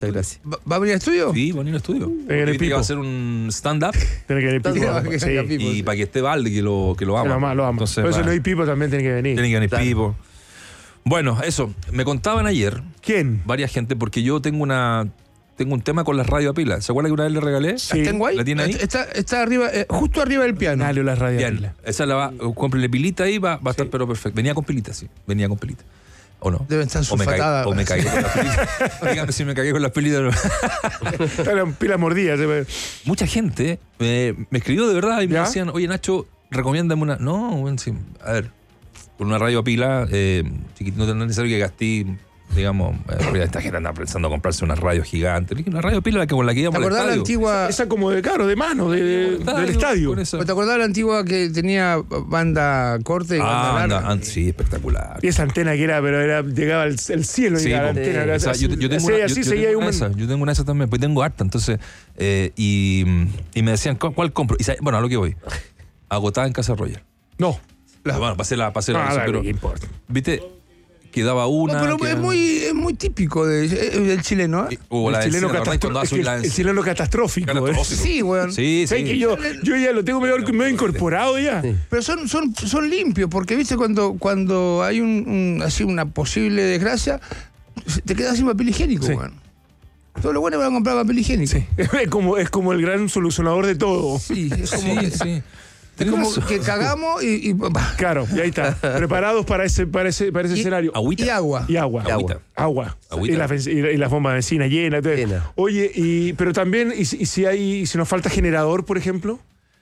Muchas gracias. ¿Va a venir al estudio? Sí, va a venir al estudio. el Que Pipo. va a hacer un stand-up Tiene que venir Pipo. Tiene que Sí. venir Pipo. y para que esté Valde, que lo ama. Lo ama. Entonces, Por eso va- no hay Pipo, también tiene que venir. tiene que venir Claro. Pipo. Bueno, eso. Me contaban ayer ¿Quién? varias gente, porque yo tengo un tema con las radio a pila. ¿Se acuerda que una vez le regalé? Sí. ¿Está en Guay? ¿La tiene ahí? Está arriba, justo arriba del piano. Dale las radios. Bien. Esa la va, cómprele pilita ahí, va a estar pero perfecto. Venía con pilita, sí. Venía con pilita. ¿O no? Deben estar O me caí sulfatadas. con las pilitas. Dígame si me cagué con las pilitas. Están pilas mordidas. Mucha gente me escribió de verdad y me ¿Ya? decían, oye Nacho, recomiéndame una. No, bueno, sí. A ver, con una radio a pila, chiquitito, no es necesario que gasté, digamos, esta gente anda pensando comprarse una radio gigante. Una radio a pila con la que ¿Te íbamos al acordás la estadio. antigua? Esa como de caro, de mano, del estadio. Con esa. ¿Te acordás la antigua que tenía banda corta y banda larga? Sí, espectacular. Y esa antena que llegaba al cielo y Sí, la po. antena era O sea, así, yo tengo así, una, así yo seguía tengo un- una de esas, yo tengo una de esas también, pues tengo harta, entonces, y me decían, ¿cuál compro? Y bueno, a lo que voy, agotada en Casa Royal. No. Bueno, pasé la Dale, pero, ¿qué importa? viste, quedaba una. No, pero quedaba- es muy típico del chileno, ¿eh? o la El del chileno, Cine, ¿verdad? Cuando es azul que la el chileno catastrófico. catastrófico. Sí, weón. Sí, ¿Sabes que sí. yo ya lo tengo medio incorporado ya? Sí. Pero son limpios, porque viste cuando hay así una posible desgracia, te quedas sin papel higiénico, Sí. weón. Todos los buenos van a comprar papel higiénico. Sí. Es como el gran solucionador de todo. Sí, es como, Sí, sí. es como que cagamos y Claro, y ahí está. Preparados para ese escenario. Agüita. y agua. Y agua. Agüita. Agua. Agüita. Y las bombas de benzina llenas. Llena. Oye, pero también, ¿y si nos falta generador, por ejemplo?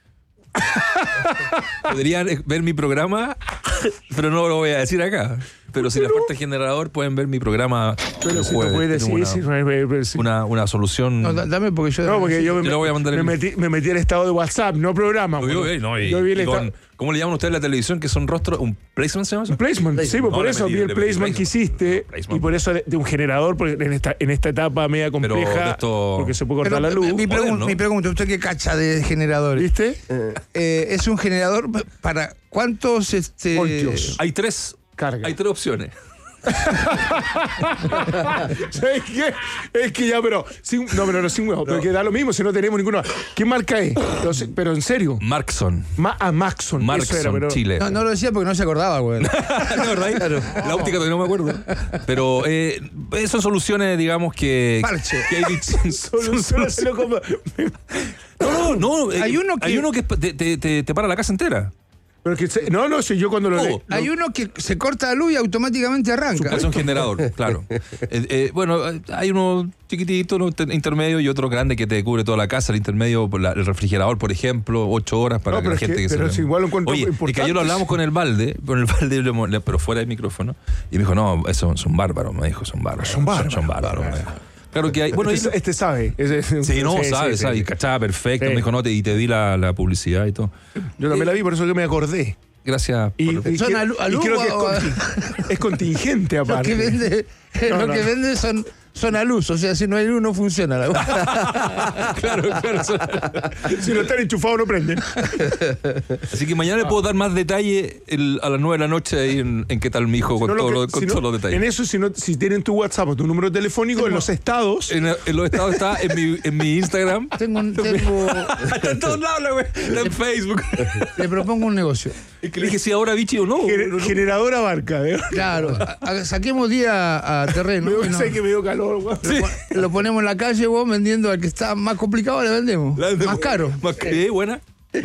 Podrían ver mi programa, pero no lo voy a decir acá. Pero si les falta generador, pueden ver mi programa Pero el si no jueves. puede Tengo decir, sí. una solución. No, dame porque yo. No, porque yo Yo le voy a mandar me metí al estado de WhatsApp, no programa. Yo vi el estado. ¿Cómo le llaman ustedes a la televisión? Que son rostros. ¿Un placement se llama eso? Un placement, sí, pues No, por le eso metí- vi el le metí placement que hiciste Placement. y por eso de un generador, porque en esta etapa media Pero de compleja, esto- porque se puede Pero cortar la luz. moderno. mi pregunta, ¿usted qué cacha de generadores? ¿Viste? Es un generador para cuántos Voltios. Hay tres Carga. opciones. ¿Sabes qué? Es que ya, pero sin huevo, pero que da lo mismo si no tenemos ninguno. ¿Qué marca es? Pero en serio. Markson. Maxon. eso Markson, era, pero Chile. No lo decía porque no se acordaba, güey. ¿No, verdad? La óptica todavía no me acuerdo. Pero son soluciones, digamos, que. Parche. que hay Solucionaselo como. No. Hay uno que- te para la casa entera. Pero que no, si yo cuando lo leí. Hay uno que se corta la luz y automáticamente arranca. Es un generador, claro. Bueno, hay uno chiquitito, uno intermedio y otro grande que te cubre toda la casa. El intermedio, el refrigerador, por ejemplo, 8 horas para No, que pero la es gente que- se pero le- si igual lo encuentro Oye, importante. es que ayer lo hablamos con el balde, pero fuera del micrófono. Y me dijo, no, eso son bárbaros, me dijo, son bárbaros. Son bárbaros. Son bárbaros. me dijo. Claro que hay. Bueno, Este sabe. sí, no, sabe, sí, sabe. sí. Y cachaba perfecto. Sí. Me dijo, no, y te di la publicidad y todo. Yo también la vi, por eso que me acordé. Gracias. Y ¿Son que- a y luz creo que o- es contingente Lo aparte. que vende, No, lo no. que vende son a luz. O sea, si no hay luz, no funciona la luz. Claro. Si no están enchufados no prenden. Así que mañana le puedo dar más detalle a las 9 de la noche ahí en qué tal mi hijo con No, todos lo los que- si no- todos los detalles. En eso, si tienen tu WhatsApp o tu número telefónico, en los estados. En los estados está en mi Instagram. Tengo, Está en todos lados, güey. Está en Facebook. le propongo un negocio. Es que le dije si ahora bichi o no. Generador abarca, ¿eh? Claro, saquemos día a terreno. Me y no- sé que me dio calor, güey. Lo ponemos en la calle, vos vendiendo al que está más complicado, le vendemos. Más caro. Buena. Me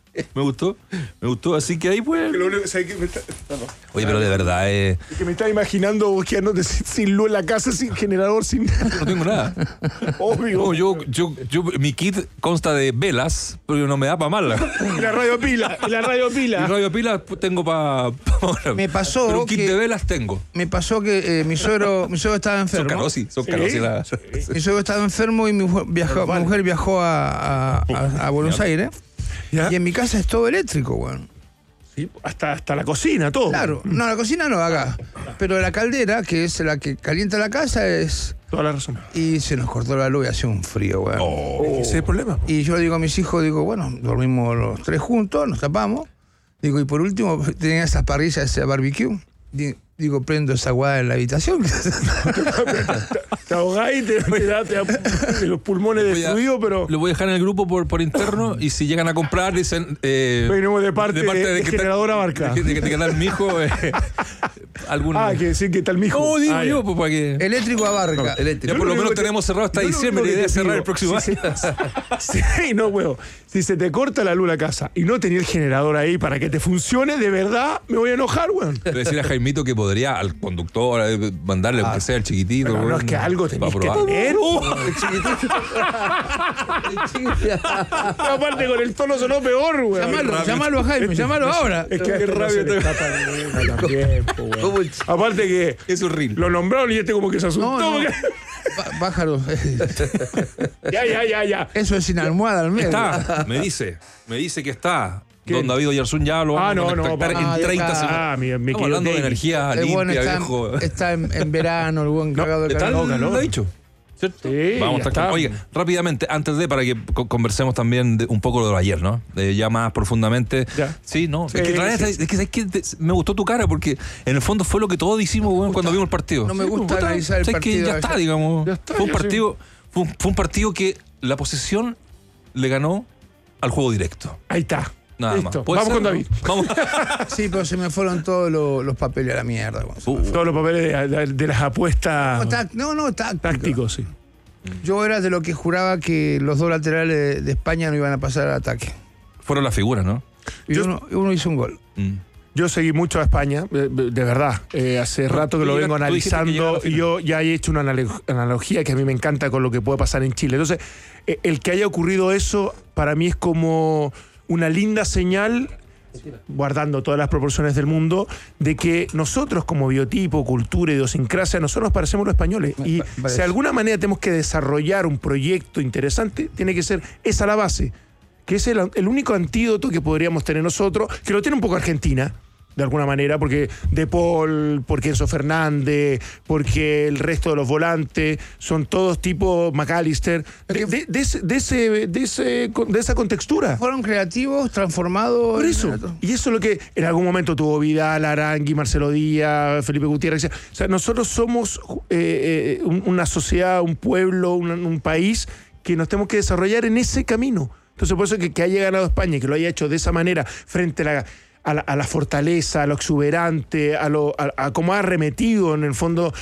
gustó. Así que ahí pues. Lo único- ¿sabes qué? Oye, pero de verdad, Es que me estaba imaginando vos quedándote sin luz en la casa, sin generador, sin. no tengo nada. Obvio. No, yo, mi kit consta de velas, pero no me da para mal. Y la radio pila. Y radio pila tengo para. Me pasó Pero un kit que- de velas tengo. Me pasó que mi suegro estaba Son enfermo. caros, sí. Son Sí. caros, sí. Mi suegro estaba enfermo y mi mujer viajó a Buenos Aires. ¿Ya? Y en mi casa es todo eléctrico, weón. Sí, hasta la cocina, todo. Claro, no, la cocina no, acá. Pero la caldera, que es la que calienta la casa, es. Toda la razón. Y se nos cortó la luz y hacía un frío, weón. Ese es el problema. Y yo le digo a mis hijos, bueno, dormimos los tres juntos, nos tapamos. Digo, y por último, tenía esas parrillas, ese barbecue. Digo, prendo esa guada en la habitación. Te ahogás y te da los pulmones destruidos, pero... Lo voy a dejar en el grupo por interno y si llegan a comprar dicen... venimos de parte de Generadora Barca. De que tal mi hijo... que decir que tal mi hijo. No, digo yo, pues para que... Eléctrico a Barca. Ya por lo menos tenemos cerrado hasta diciembre, la idea es cerrar el próximo año. Sí, no, huevo. Si se te corta la luz a la casa y no tenía el generador ahí para que te funcione, de verdad me voy a enojar, weón. Decirle a Jaimito que podría al conductor mandarle aunque sea el chiquitito. No, es que algo tenés que tener. Aparte con el tono sonó peor, weón. Llámalo a Jaime, llámalo ahora. Es que rabia también, weón. Aparte que es horrible. Lo nombraron y este como que se asustó. No. Bájalo. Ya. Eso es sin almohada al medio. Está, me dice que está. Don David Oyarzún ya lo vamos a contactar en 30 segundos. Estamos hablando de energía limpia, viejo. Está en verano, el buen cagado de calor. ¿no? Lo ha dicho. ¿Cierto? Sí, vamos a estar. Oye, rápidamente, antes para que conversemos también un poco de lo de ayer, ¿no? Ya más profundamente. Ya. Sí, ¿no? Es que ¿sabes qué? Me gustó tu cara porque en el fondo fue lo que todos hicimos, bueno, cuando vimos el partido. No me gusta analizar el partido. Que ya está, digamos. Ya está, fue un partido que la posesión le ganó al juego directo. Ahí está. Nada Listo. Más. Vamos con David. Vamos. Sí, pero se me fueron todos los papeles a la mierda. Todos los papeles de las apuestas. Tácticos, sí. Yo era de lo que juraba que los dos laterales de España no iban a pasar al ataque. Fueron las figuras, ¿no? Y uno hizo un gol. Yo seguí mucho a España, de verdad. Hace rato que lo vengo analizando y yo ya he hecho una analogía que a mí me encanta con lo que puede pasar en Chile. Entonces, el que haya ocurrido eso, para mí es como una linda señal, guardando todas las proporciones del mundo, de que nosotros como biotipo, cultura, idiosincrasia, nosotros nos parecemos los españoles. Y si de alguna manera tenemos que desarrollar un proyecto interesante, tiene que ser esa la base, que es el único antídoto que podríamos tener nosotros, que lo tiene un poco Argentina, de alguna manera, porque De Paul, porque Enzo Fernández, porque el resto de los volantes son todos tipo McAllister, de esa contextura. Fueron creativos, transformados. Por eso. Y eso es lo que en algún momento tuvo Vidal, Arangui, Marcelo Díaz, Felipe Gutiérrez. O sea, nosotros somos una sociedad, un pueblo, un país que nos tenemos que desarrollar en ese camino. Entonces, por eso que haya ganado España y que lo haya hecho de esa manera frente a la fortaleza, a lo exuberante, a cómo ha arremetido en el fondo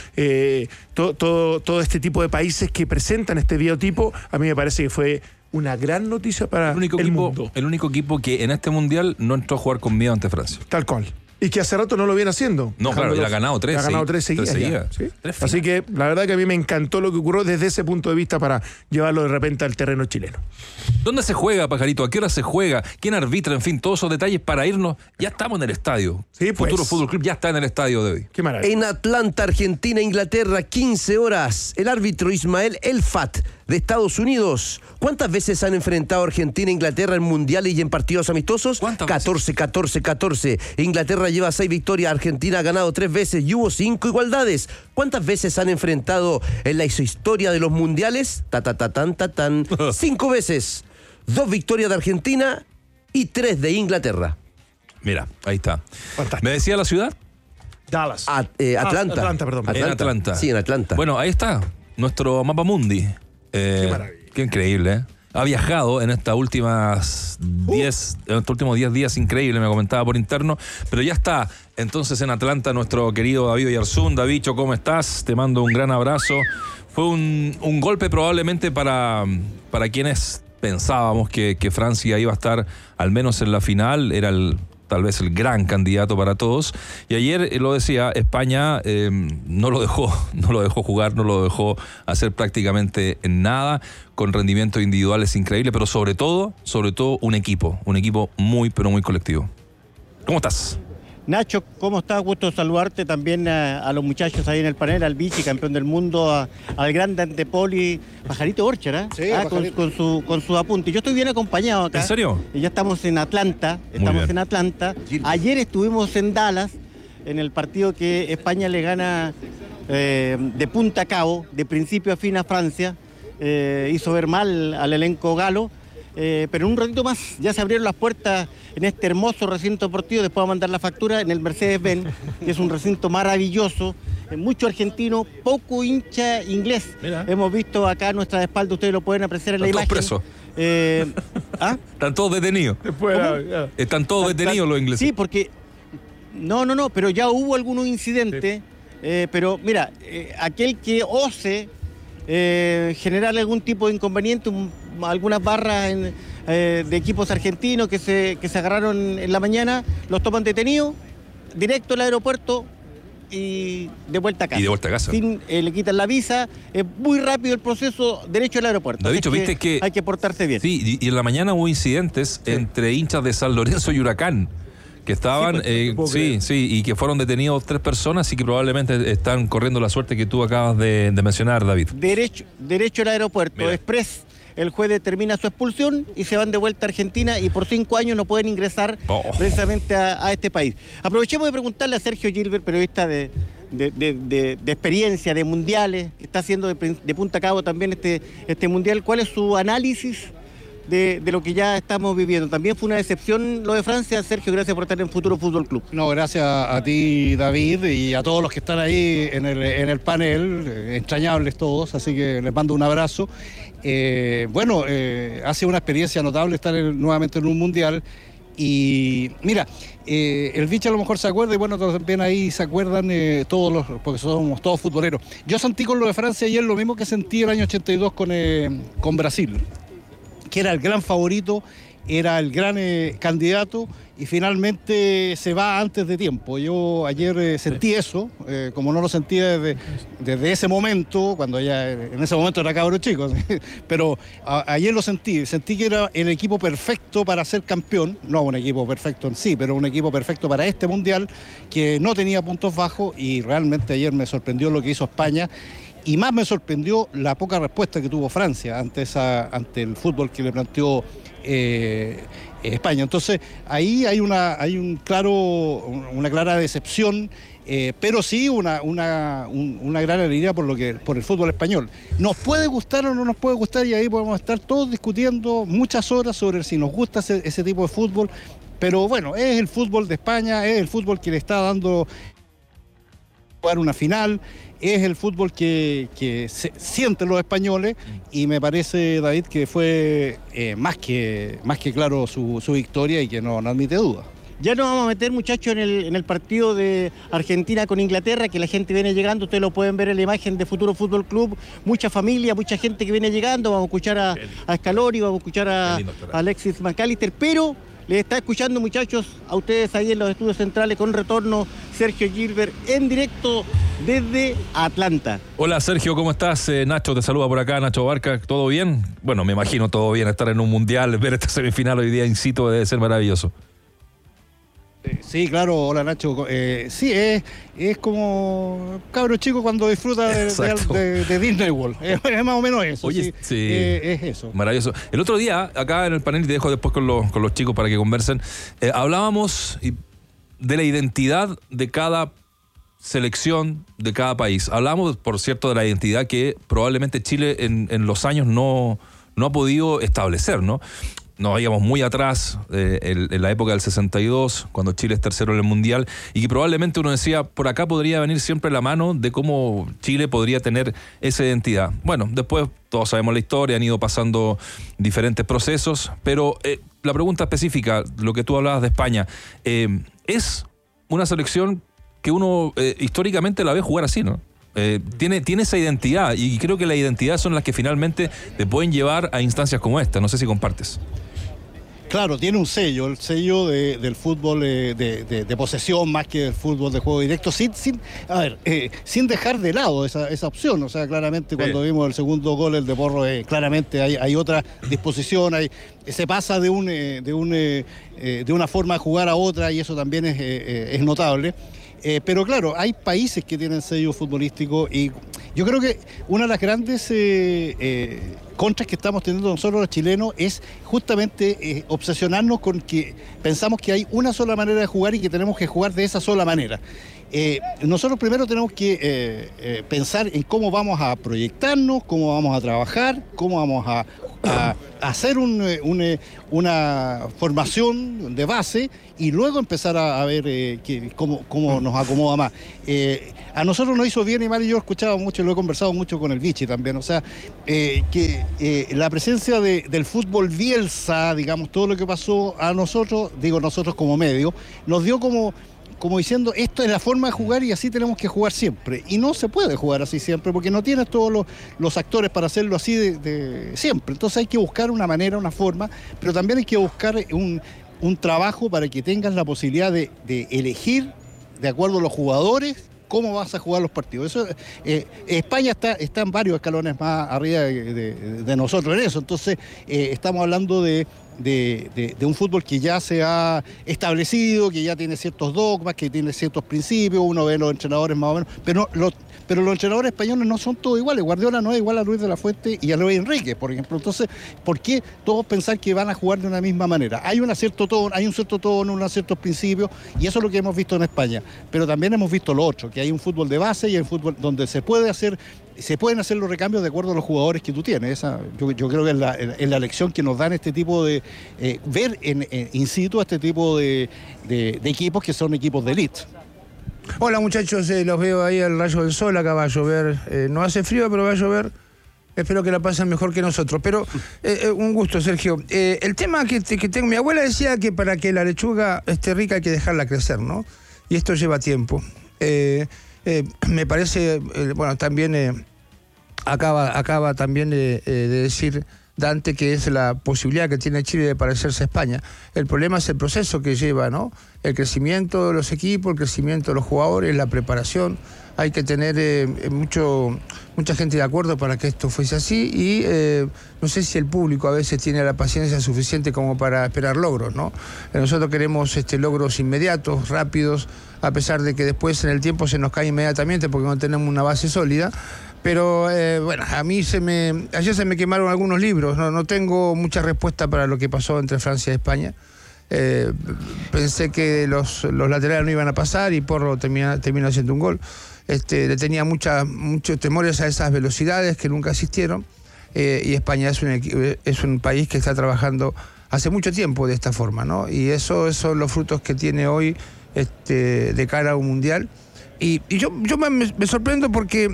todo este tipo de países que presentan este biotipo, a mí me parece que fue una gran noticia para el mundo. El único equipo que en este mundial no entró a jugar con miedo ante Francia. Tal cual. Y que hace rato no lo viene haciendo. No, claro, y le ha ganado 3. Le ha ganado 3 seguidas. ¿Sí? Así que la verdad que a mí me encantó lo que ocurrió desde ese punto de vista para llevarlo de repente al terreno chileno. ¿Dónde se juega, Pajarito? ¿A qué hora se juega? ¿Quién arbitra? En fin, todos esos detalles para irnos. Ya estamos en el estadio. Sí, pues. Futuro Fútbol Club ya está en el estadio de hoy. Qué maravilla. En Atlanta, Argentina, Inglaterra, 15 horas. El árbitro Ismael Elfat de Estados Unidos. ¿Cuántas veces han enfrentado Argentina e Inglaterra en mundiales y en partidos amistosos? 14. Inglaterra lleva 6 victorias, Argentina ha ganado 3 veces y hubo 5 igualdades. ¿Cuántas veces han enfrentado en la historia de los mundiales? 5 veces. 2 victorias de Argentina y 3 de Inglaterra. Mira, ahí está. Fantástico. ¿Me decía la ciudad? Dallas. Atlanta. Perdón. En Atlanta. Sí, en Atlanta. Bueno, ahí está. Nuestro mapa mundi. Qué maravilla. Qué increíble, ¿eh? Ha viajado en estos últimos 10 días, increíble, me comentaba por interno, pero ya está entonces en Atlanta nuestro querido David Oyarzún. Davicho, ¿cómo estás? Te mando un gran abrazo. Fue un golpe probablemente para quienes pensábamos que Francia iba a estar al menos en la final, era tal vez el gran candidato para todos. Y ayer, lo decía, España no lo dejó jugar, no lo dejó hacer prácticamente nada, con rendimientos individuales increíbles, pero sobre todo un equipo muy, pero muy colectivo. ¿Cómo estás? Nacho, ¿cómo estás? Gusto saludarte también a los muchachos ahí en el panel, al Vichy, campeón del mundo, al grande Antepoli, Pajarito Orcher, ¿eh? Sí, con su apunte. Yo estoy bien acompañado acá. ¿En serio? Y ya estamos en Atlanta. Ayer estuvimos en Dallas, en el partido que España le gana de punta a cabo, de principio a fin a Francia. Hizo ver mal al elenco galo. pero en un ratito más ya se abrieron las puertas en este hermoso recinto deportivo. Después vamos a mandar la factura en el Mercedes-Benz, que es un recinto maravilloso, mucho argentino, poco hincha inglés. Mira. Hemos visto acá a nuestra espalda, ustedes lo pueden apreciar en la imagen. Presos. Están todos detenidos. Están todos detenidos los ingleses. Sí, porque... No, pero ya hubo algunos incidentes, pero mira, aquel que ose generar algún tipo de inconveniente, algunas barras de equipos argentinos que se agarraron en la mañana, los toman detenidos, directo al aeropuerto y de vuelta a casa. Y de vuelta a casa. Le quitan la visa, es muy rápido el proceso, derecho al aeropuerto. De hecho, viste que hay que portarse bien. Sí, y en la mañana hubo incidentes entre hinchas de San Lorenzo y Huracán, que estaban, y que fueron detenidos 3 personas y que probablemente están corriendo la suerte que tú acabas de mencionar, David. Derecho al aeropuerto, Mira. Express. El juez determina su expulsión y se van de vuelta a Argentina y por 5 años no pueden ingresar precisamente a este país. Aprovechemos de preguntarle a Sergio Gilbert, periodista de experiencia, de mundiales, que está haciendo de punta a cabo también este mundial, ¿cuál es su análisis de lo que ya estamos viviendo? También fue una decepción lo de Francia. Sergio, gracias por estar en Futuro Fútbol Club. No, gracias a ti, David, y a todos los que están ahí en el panel, entrañables todos, así que les mando un abrazo. Ha sido una experiencia notable estar nuevamente en un mundial. Y mira, el Vichy a lo mejor se acuerda, y bueno, también ahí se acuerdan porque somos todos futboleros. Yo sentí con lo de Francia ayer lo mismo que sentí el año 82 con Brasil, que era el gran favorito, era el gran candidato, y finalmente se va antes de tiempo. Yo ayer sentí eso, como no lo sentía desde ese momento, cuando ya en ese momento era cabro chico, pero ayer lo sentí que era el equipo perfecto para ser campeón, no un equipo perfecto en sí, pero un equipo perfecto para este mundial, que no tenía puntos bajos, y realmente ayer me sorprendió lo que hizo España. Y más me sorprendió la poca respuesta que tuvo Francia ante el fútbol que le planteó España. Entonces, ahí hay una clara decepción, pero sí una gran alegría por el fútbol español. Nos puede gustar o no nos puede gustar, y ahí podemos estar todos discutiendo muchas horas sobre si nos gusta ese tipo de fútbol, pero bueno, es el fútbol de España, es el fútbol que le está dando jugar una final, es el fútbol que sienten los españoles, y me parece, David, que fue más que claro su victoria, y que no admite duda. Ya nos vamos a meter, muchachos, en el partido de Argentina con Inglaterra, que la gente viene llegando, ustedes lo pueden ver en la imagen de Futuro Fútbol Club, mucha familia, mucha gente que viene llegando, vamos a escuchar a Scaloni, vamos a escuchar a Alexis McAllister, pero les está escuchando, muchachos, a ustedes ahí en los estudios centrales con retorno, Sergio Gilbert en directo desde Atlanta. Hola Sergio, ¿cómo estás? Nacho te saluda por acá, Nacho Barca, ¿todo bien? Bueno, me imagino todo bien, estar en un mundial, ver esta semifinal hoy día in situ debe ser maravilloso. Sí, claro, hola Nacho. Sí, es como cabro chico cuando disfruta de Disney World. Es más o menos eso. Oye, sí. Es eso. Maravilloso. El otro día, acá en el panel, y te dejo después con los chicos para que conversen, hablábamos de la identidad de cada selección, de cada país. Hablábamos, por cierto, de la identidad que probablemente Chile en los años no ha podido establecer, ¿no? Nos íbamos muy atrás en la época del 62, cuando Chile es tercero en el Mundial, y que probablemente uno decía, por acá podría venir siempre la mano de cómo Chile podría tener esa identidad. Bueno, después todos sabemos la historia, han ido pasando diferentes procesos, pero la pregunta específica, lo que tú hablabas de España, es una selección que uno históricamente la ve jugar así, ¿no? Tiene esa identidad, y creo que la identidad son las que finalmente te pueden llevar a instancias como esta. No sé si compartes. Claro, tiene un sello, el sello del fútbol de posesión más que del fútbol de juego directo, sin dejar de lado esa opción. O sea, claramente cuando vimos el segundo gol, el de Porro, claramente hay otra disposición, se pasa de una forma de jugar a otra, y eso también es notable. Pero claro, hay países que tienen sello futbolístico, y yo creo que una de las grandes contras que estamos teniendo nosotros los chilenos es justamente obsesionarnos con que pensamos que hay una sola manera de jugar y que tenemos que jugar de esa sola manera. Nosotros primero tenemos que pensar en cómo vamos a proyectarnos, cómo vamos a trabajar, cómo vamos a a hacer una formación de base y luego empezar a ver cómo nos acomoda más. A nosotros nos hizo bien y mal, y yo he escuchado mucho, lo he conversado mucho con el Vichy también, o sea, la presencia del fútbol Bielsa, digamos, todo lo que pasó a nosotros, digo nosotros como medio, nos dio como diciendo, esto es la forma de jugar y así tenemos que jugar siempre. Y no se puede jugar así siempre, porque no tienes todos los actores para hacerlo así de siempre. Entonces hay que buscar una manera, una forma, pero también hay que buscar un trabajo para que tengas la posibilidad de elegir, de acuerdo a los jugadores, cómo vas a jugar los partidos. Eso, España está en varios escalones más arriba de nosotros en eso. Entonces estamos hablando de un fútbol que ya se ha establecido, que ya tiene ciertos dogmas, que tiene ciertos principios. Uno ve los entrenadores más o menos, pero los entrenadores españoles no son todos iguales. Guardiola no es igual a Luis de la Fuente y a Luis Enrique, por ejemplo. Entonces, ¿por qué todos pensar que van a jugar de una misma manera? Hay un cierto tono, unos ciertos principios, y eso es lo que hemos visto en España. Pero también hemos visto lo otro, que hay un fútbol de base y hay un fútbol donde se pueden hacer los recambios de acuerdo a los jugadores que tú tienes. Yo creo que es la lección que nos dan este tipo de ver in situ a este tipo de equipos que son equipos de élite. Hola muchachos, los veo ahí al rayo del sol, acá va a llover, no hace frío pero va a llover, espero que la pasen mejor que nosotros, pero un gusto Sergio. El tema que tengo, mi abuela decía que para que la lechuga esté rica hay que dejarla crecer, ¿no? Y esto lleva tiempo. Me parece, bueno, también acaba también de decir Dante que es la posibilidad que tiene Chile de parecerse a España. El problema es el proceso que lleva, ¿no? El crecimiento de los equipos, el crecimiento de los jugadores, la preparación. Hay que tener mucha gente de acuerdo para que esto fuese así y no sé si el público a veces tiene la paciencia suficiente como para esperar logros, ¿no? Nosotros queremos logros inmediatos, rápidos, a pesar de que después en el tiempo se nos cae inmediatamente porque no tenemos una base sólida. Pero bueno, a mí ayer se me quemaron algunos libros, no tengo mucha respuesta para lo que pasó entre Francia y España. Pensé que los laterales no iban a pasar y Porro terminó haciendo un gol. Le tenía muchos temores a esas velocidades que nunca existieron. Y España es un país que está trabajando hace mucho tiempo de esta forma, ¿no? Y esos son los frutos que tiene hoy de cara a un mundial. Y yo me sorprendo porque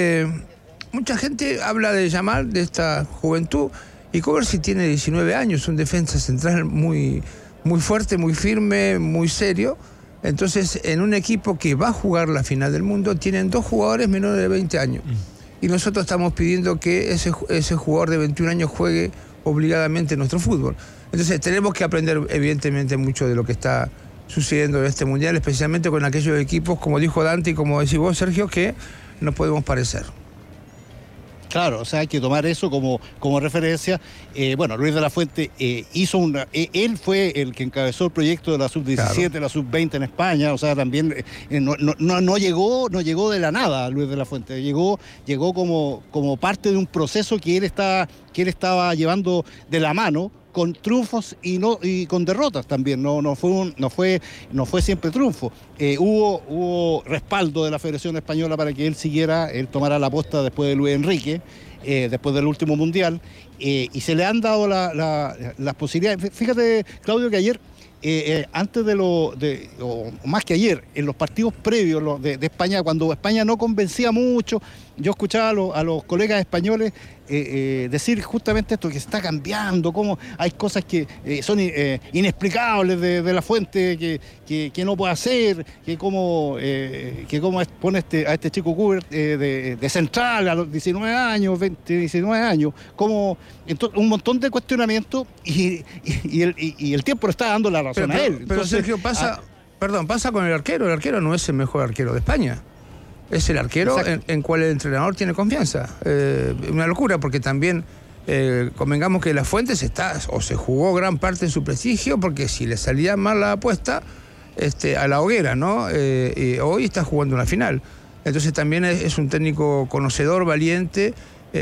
mucha gente habla de Yamal, de esta juventud, y Kovacic tiene 19 años, un defensa central muy fuerte, muy firme, muy serio. Entonces, en un equipo que va a jugar la final del mundo, tienen 2 jugadores menores de 20 años. Y nosotros estamos pidiendo que ese jugador de 21 años juegue obligadamente nuestro fútbol. Entonces, tenemos que aprender, evidentemente, mucho de lo que está sucediendo en este mundial, especialmente con aquellos equipos, como dijo Dante y como decís vos, Sergio, que nos podemos parecer. Claro, o sea, hay que tomar eso como referencia. Bueno, Luis de la Fuente hizo él fue el que encabezó el proyecto de la sub-17, claro, la sub-20 en España, o sea, también no llegó de la nada Luis de la Fuente, llegó como parte de un proceso que él estaba llevando de la mano, con triunfos y con derrotas también, no fue siempre triunfo. Hubo respaldo de la Federación Española para que él tomara la posta después de Luis Enrique, después del último mundial, y se le han dado las posibilidades. Fíjate, Claudio, que ayer, antes o más que ayer, en los partidos previos de España, cuando España no convencía mucho, yo escuchaba a los colegas españoles decir justamente esto, que se está cambiando, cómo hay cosas que son inexplicables de la Fuente, que no puede hacer, que cómo pone a este chico Kubert de central a los 19 años, 19 años, entonces, un montón de cuestionamientos y el tiempo le está dando la razón a él. Pero entonces, Sergio, pasa con el arquero no es el mejor arquero de España. Es el arquero en cual el entrenador tiene confianza. Una locura, porque también convengamos que La Fuente se jugó gran parte de su prestigio, porque si le salía mal la apuesta, a la hoguera, ¿no? Y hoy está jugando una final. Entonces también es un técnico conocedor, valiente,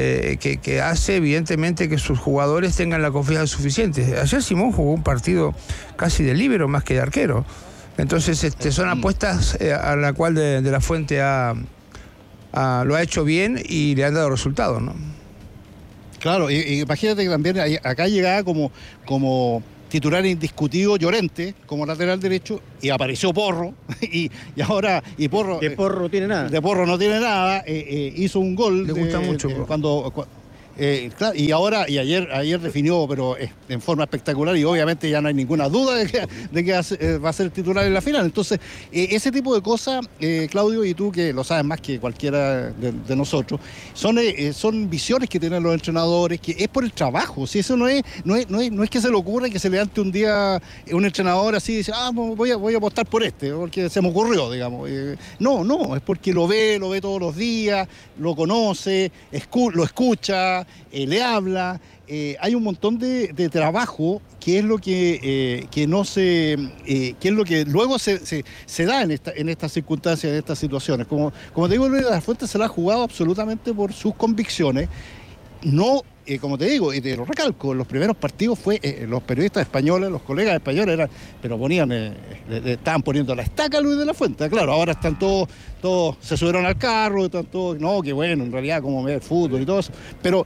que hace evidentemente que sus jugadores tengan la confianza suficiente. Ayer Simón jugó un partido casi de líbero más que de arquero. Entonces son apuestas a la cual de La Fuente lo ha hecho bien y le han dado resultados, ¿no? Claro, imagínate que también acá llegaba como titular indiscutido Llorente como lateral derecho y apareció Porro y ahora Porro de Porro no tiene nada. De Porro no tiene nada, hizo un gol. Le gusta mucho. Claro, y ayer definió, pero en forma espectacular, y obviamente ya no hay ninguna duda de que va a ser titular en la final. Entonces, ese tipo de cosas, Claudio, y tú que lo sabes más que cualquiera de nosotros, son visiones que tienen los entrenadores, que es por el trabajo. Si eso no es que se le ocurra que se levante un día un entrenador así y dice, voy a apostar por porque se me ocurrió, digamos. No, es porque lo ve todos los días, lo conoce, lo escucha, le habla. Hay un montón de trabajo que es lo que es lo que luego se da en estas circunstancias, en estas situaciones. Como te digo, Luis de la Fuente se la ha jugado absolutamente por sus convicciones. No, como te digo, y te lo recalco, en los primeros partidos los periodistas españoles, los colegas españoles estaban poniendo la estaca a Luis de la Fuente. Claro, ahora están todos se subieron al carro, están todos, no, que bueno, en realidad como ver fútbol y todo eso. Pero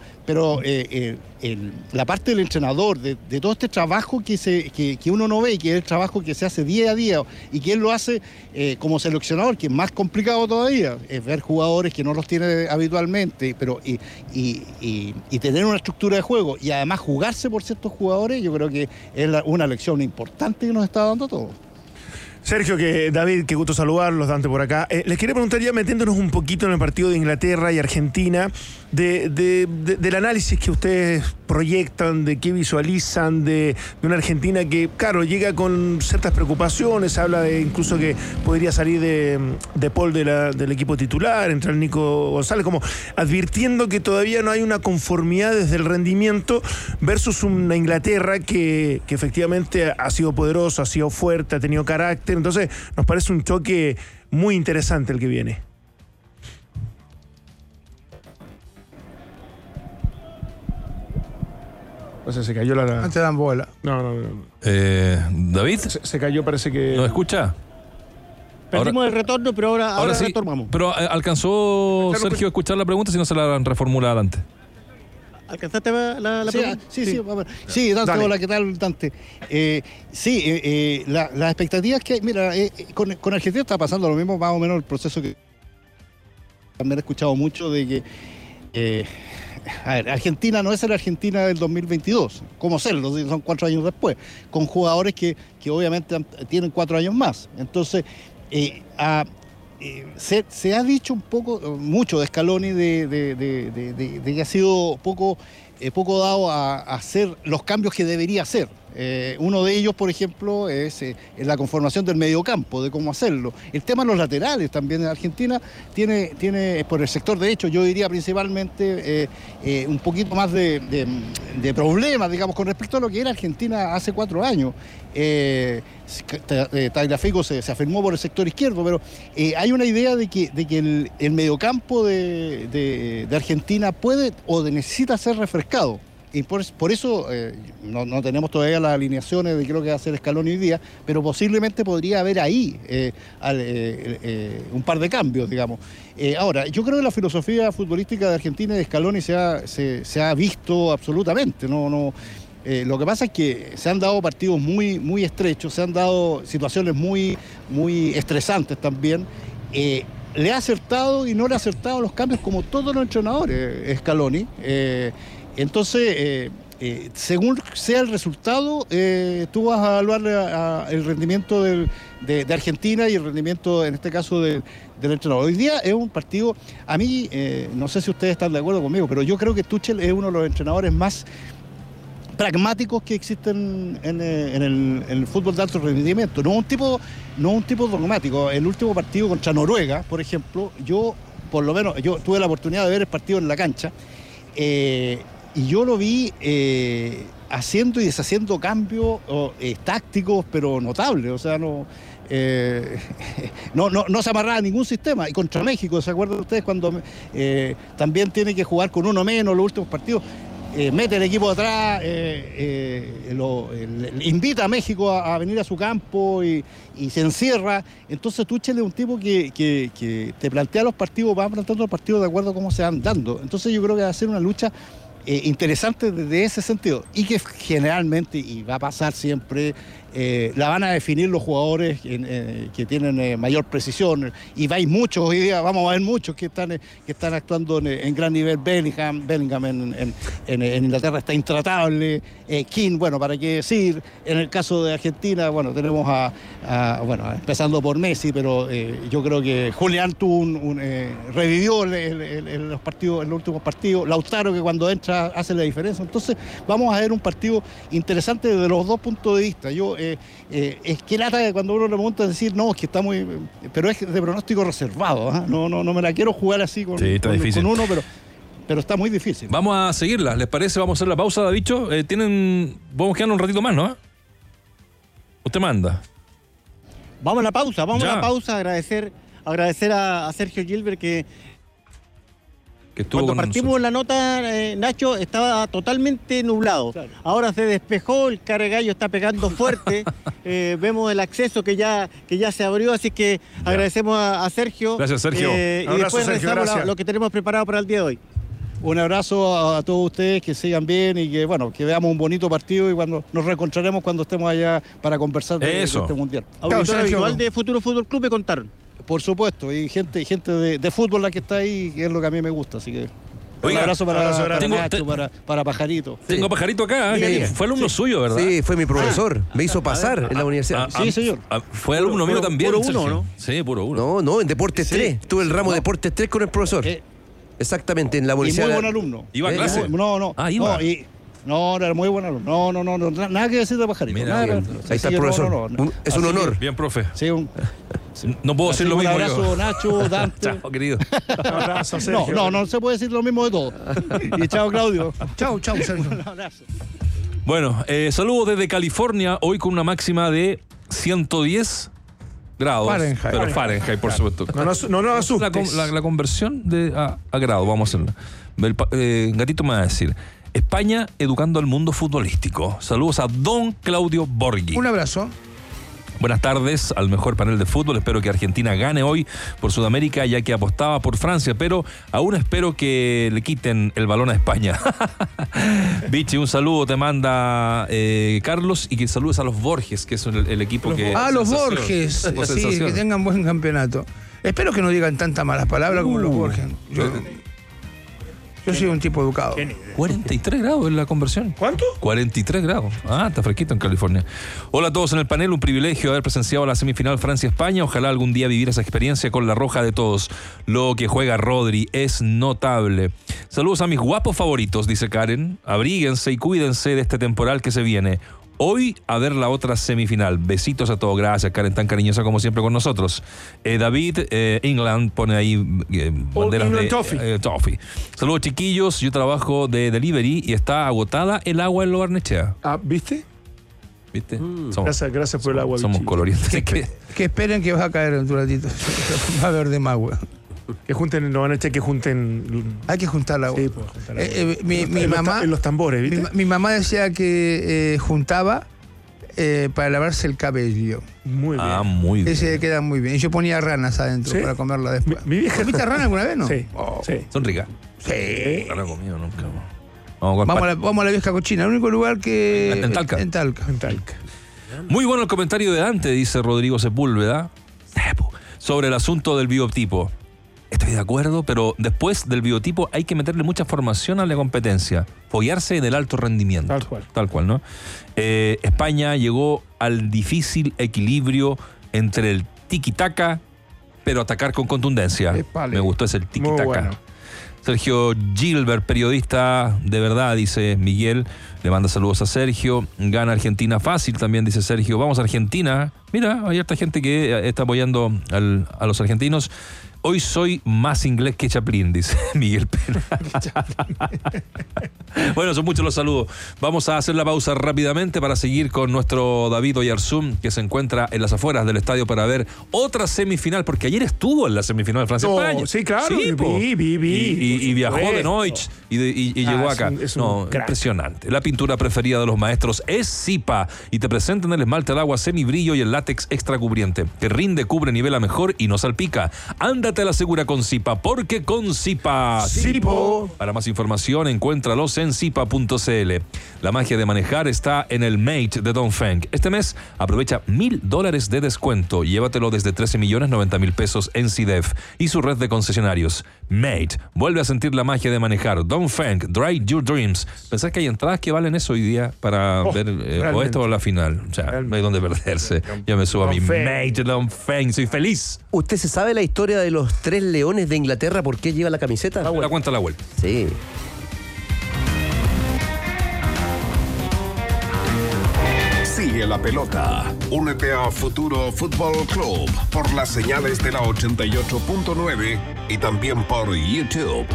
la parte del entrenador, de todo este trabajo que uno no ve y que es el trabajo que se hace día a día y que él lo hace como seleccionador, que es más complicado todavía, es ver jugadores que no los tiene habitualmente, pero y tener una estructura de juego y además jugarse por ciertos jugadores, yo creo que es una lección importante que nos está dando a todos. Sergio, David, qué gusto saludarlos, Dante por acá. Les quería preguntar, ya metiéndonos un poquito en el partido de Inglaterra y Argentina, del análisis que ustedes proyectan, de qué visualizan de una Argentina que, claro, llega con ciertas preocupaciones, habla de incluso que podría salir de Paul del equipo titular, entrar Nico González, como advirtiendo que todavía no hay una conformidad desde el rendimiento versus una Inglaterra que efectivamente ha sido poderosa, ha sido fuerte, ha tenido carácter. Entonces nos parece un choque muy interesante el que viene. O sea, se cayó No te dan bola. No. David. Se cayó, parece que... ¿Nos escucha? Perdimos el retorno, pero ahora sí, retornamos. Pero ¿alcanzó Sergio a escuchar la pregunta? Si no se la reformula adelante. ¿Alcanzaste la pregunta? Sí, Dante, dale. Hola, ¿qué tal, Dante? Las expectativas que hay, mira, con Argentina está pasando lo mismo, más o menos el proceso que también he escuchado mucho de que Argentina no es la Argentina del 2022, como serlo, son 4 años después, con jugadores que obviamente tienen 4 años más. Entonces, se ha dicho mucho de Scaloni de que ha sido poco dado a hacer los cambios que debería hacer. Uno de ellos, por ejemplo, es la conformación del mediocampo, de cómo hacerlo. El tema de los laterales también en Argentina tiene por el sector derecho, yo diría principalmente un poquito más de problemas, digamos, con respecto a lo que era Argentina hace 4 años. Tagliafico se afirmó por el sector izquierdo, pero hay una idea de que el mediocampo de Argentina puede o necesita ser refrescado. Y por eso no tenemos todavía las alineaciones de qué es lo que va a hacer Scaloni hoy día, pero posiblemente podría haber ahí un par de cambios, digamos. Ahora, yo creo que la filosofía futbolística de Argentina y de Scaloni se ha visto absolutamente. Lo que pasa es que se han dado partidos muy, muy estrechos, se han dado situaciones muy, muy estresantes también. Le ha acertado y no le ha acertado los cambios como todos los entrenadores, Scaloni. Entonces, según sea el resultado, tú vas a evaluar el rendimiento de Argentina y el rendimiento, en este caso, del entrenador. Hoy día es un partido, a mí, no sé si ustedes están de acuerdo conmigo, pero yo creo que Tuchel es uno de los entrenadores más pragmáticos que existen en el fútbol de alto rendimiento. No un tipo dogmático. El último partido contra Noruega, por ejemplo, yo tuve la oportunidad de ver el partido en la cancha, y yo lo vi haciendo y deshaciendo cambios tácticos, pero notables. O sea, no se amarraba a ningún sistema. Y contra México, ¿se acuerdan ustedes cuando también tiene que jugar con uno menos los últimos partidos? Mete el equipo atrás, invita a México a venir a su campo y se encierra. Entonces Tuchel es un tipo que te plantea los partidos, va planteando los partidos de acuerdo a cómo se van dando. Entonces yo creo que va a ser una lucha interesantes desde ese sentido y que generalmente, y va a pasar siempre, la van a definir los jugadores que tienen mayor precisión, y vais muchos hoy día, vamos a ver muchos que están actuando en gran nivel. Bellingham en Inglaterra está intratable, King, bueno, para qué decir. En el caso de Argentina, bueno, tenemos empezando por Messi, pero yo creo que Julián revivió en los últimos partidos, Lautaro, que cuando entra hace la diferencia. Entonces vamos a ver un partido interesante desde los dos puntos de vista. Es que lata que cuando uno le pregunta decir, no, es que está muy... Pero es de pronóstico reservado, ¿eh? No me la quiero jugar así con uno, pero está muy difícil. Vamos a seguirla, ¿les parece? Vamos a hacer la pausa, Davicho. Vamos a quedar un ratito más, ¿no? Usted manda. Vamos a la pausa, agradecer a Sergio Gilbert que cuando partimos la nota, Nacho, estaba totalmente nublado. Claro. Ahora se despejó, el Carregallo está pegando fuerte. Vemos el acceso que ya se abrió, así que agradecemos a Sergio. Gracias, Sergio. Y después realizamos lo que tenemos preparado para el día de hoy. Un abrazo a todos ustedes, que sigan bien y que veamos un bonito partido, y cuando nos reencontraremos cuando estemos allá para conversar de este mundial. Auditor habitual de Futuro Fútbol Club, me contaron. Por supuesto, y gente de fútbol la que está ahí, que es lo que a mí me gusta, así que... Oiga, un abrazo para Nacho, para Pajarito. Tengo a Pajarito acá, que fue alumno suyo, ¿verdad? Sí, fue mi profesor. Me hizo pasar en la universidad. Sí, señor. Fue alumno mío también. Puro uno, ¿no? Sí, puro uno. No, en Deportes 3. Tuve el ramo de Deportes 3 con el profesor. Exactamente, en la universidad. Y muy buen alumno. ¿Iba a clase? No. Iba. No, era muy buen alumno. No, nada que decir de Pajarito. Mira, ahí está el profesor. Es un honor. Bien, profe. Sí, no puedo decir lo mismo. Un abrazo, Nacho, Dante. Chao, querido. Un abrazo, Sergio. No se puede decir lo mismo de todo. Y chao, Claudio. Chao, Sergio. Un abrazo. Bueno, saludos desde California, hoy con una máxima de 110 grados. Fahrenheit. Pero Fahrenheit, por supuesto. No nos asustes. La conversión a grado, vamos a hacerla. Gatito me va a decir: España educando al mundo futbolístico. Saludos a don Claudio Borghi. Un abrazo. Buenas tardes al mejor panel de fútbol. Espero que Argentina gane hoy por Sudamérica, ya que apostaba por Francia, pero aún espero que le quiten el balón a España. Vichy, un saludo te manda Carlos, y que saludes a los Borges, que es el equipo que... Los Borges, sí, que tengan buen campeonato. Espero que no digan tantas malas palabras como los Borges. Yo soy un tipo educado. 43 grados en la conversión. ¿Cuánto? 43 grados. Está fresquito en California. Hola a todos en el panel. Un privilegio haber presenciado la semifinal Francia-España. Ojalá algún día vivir esa experiencia con la roja de todos. Lo que juega Rodri es notable. Saludos a mis guapos favoritos, dice Karen. Abríguense y cuídense de este temporal que se viene. Hoy a ver la otra semifinal. Besitos a todos. Gracias, Karen, tan cariñosa como siempre con nosotros. David England pone ahí banderas de Toffee. Saludos, chiquillos. Yo trabajo de delivery y está agotada el agua en Lo Barnechea. ¿Viste? Gracias por el agua. Somos colorientes. Que esperen que va a caer un ratito. Va a haber de más agua. Que junten, no van a echar que junten. Hay que juntar la agua. Sí, pues, juntar la agua. Mi mamá. En los tambores, ¿viste? Mi mamá decía que juntaba para lavarse el cabello. Muy bien. Muy bien. Ese queda muy bien. Y yo ponía ranas adentro para comerla después. Mi vieja... ¿Comiste rana alguna vez, no? Sí. Son ricas. Sí. No la he comido nunca. Vamos a la vieja cochina. El único lugar que... En Talca. En Talca. Muy bueno el comentario de Dante, dice Rodrigo Sepúlveda, sobre el asunto del biotipo. Estoy de acuerdo, pero después del biotipo hay que meterle mucha formación a la competencia, foguearse en el alto rendimiento. Tal cual, ¿no? España llegó al difícil equilibrio entre el tiki-taka, pero atacar con contundencia. Me gustó ese tiki-taka. Bueno. Sergio Gilbert, periodista de verdad, dice Miguel. Le manda saludos a Sergio. Gana Argentina fácil también, dice Sergio. Vamos a Argentina. Mira, hay harta gente que está apoyando a los argentinos. Hoy soy más inglés que Chaplin, dice Miguel Pena. Bueno, son muchos los saludos. Vamos a hacer la pausa rápidamente para seguir con nuestro David Oyarzún, que se encuentra en las afueras del estadio para ver otra semifinal, porque ayer estuvo en la semifinal de Francia-España. Sí, claro. Sí, vi. Y viajó de Noich y llegó acá. Es un crack. Impresionante. La pintura preferida de los maestros es Zipa y te presentan el esmalte al agua semibrillo y el látex extra cubriente. Que rinde, cubre, nivela mejor y no salpica. Ándate a la segura con Zipa, porque con Zipa. Zipo. Para más información, encuéntralos en zipa.cl. La magia de manejar está en el Mate de Dongfeng. Este mes aprovecha $1,000 de descuento. Llévatelo desde 13.090.000 pesos en CIDEF y su red de concesionarios. Mate, vuelve a sentir la magia de manejar. Dongfeng, Drive Your Dreams. ¿Pensás que hay entradas que valen eso hoy día para ver o esto o la final? O sea, no hay donde perderse. Yo me subo a mi Mate Dongfeng, soy feliz. ¿Usted se sabe la historia de los 3 leones de Inglaterra? ¿Por qué lleva la camiseta? La cuenta la vuelta. Sí. Sigue la pelota. Únete a Futuro Fútbol Club por las señales de la 88.9 y también por YouTube.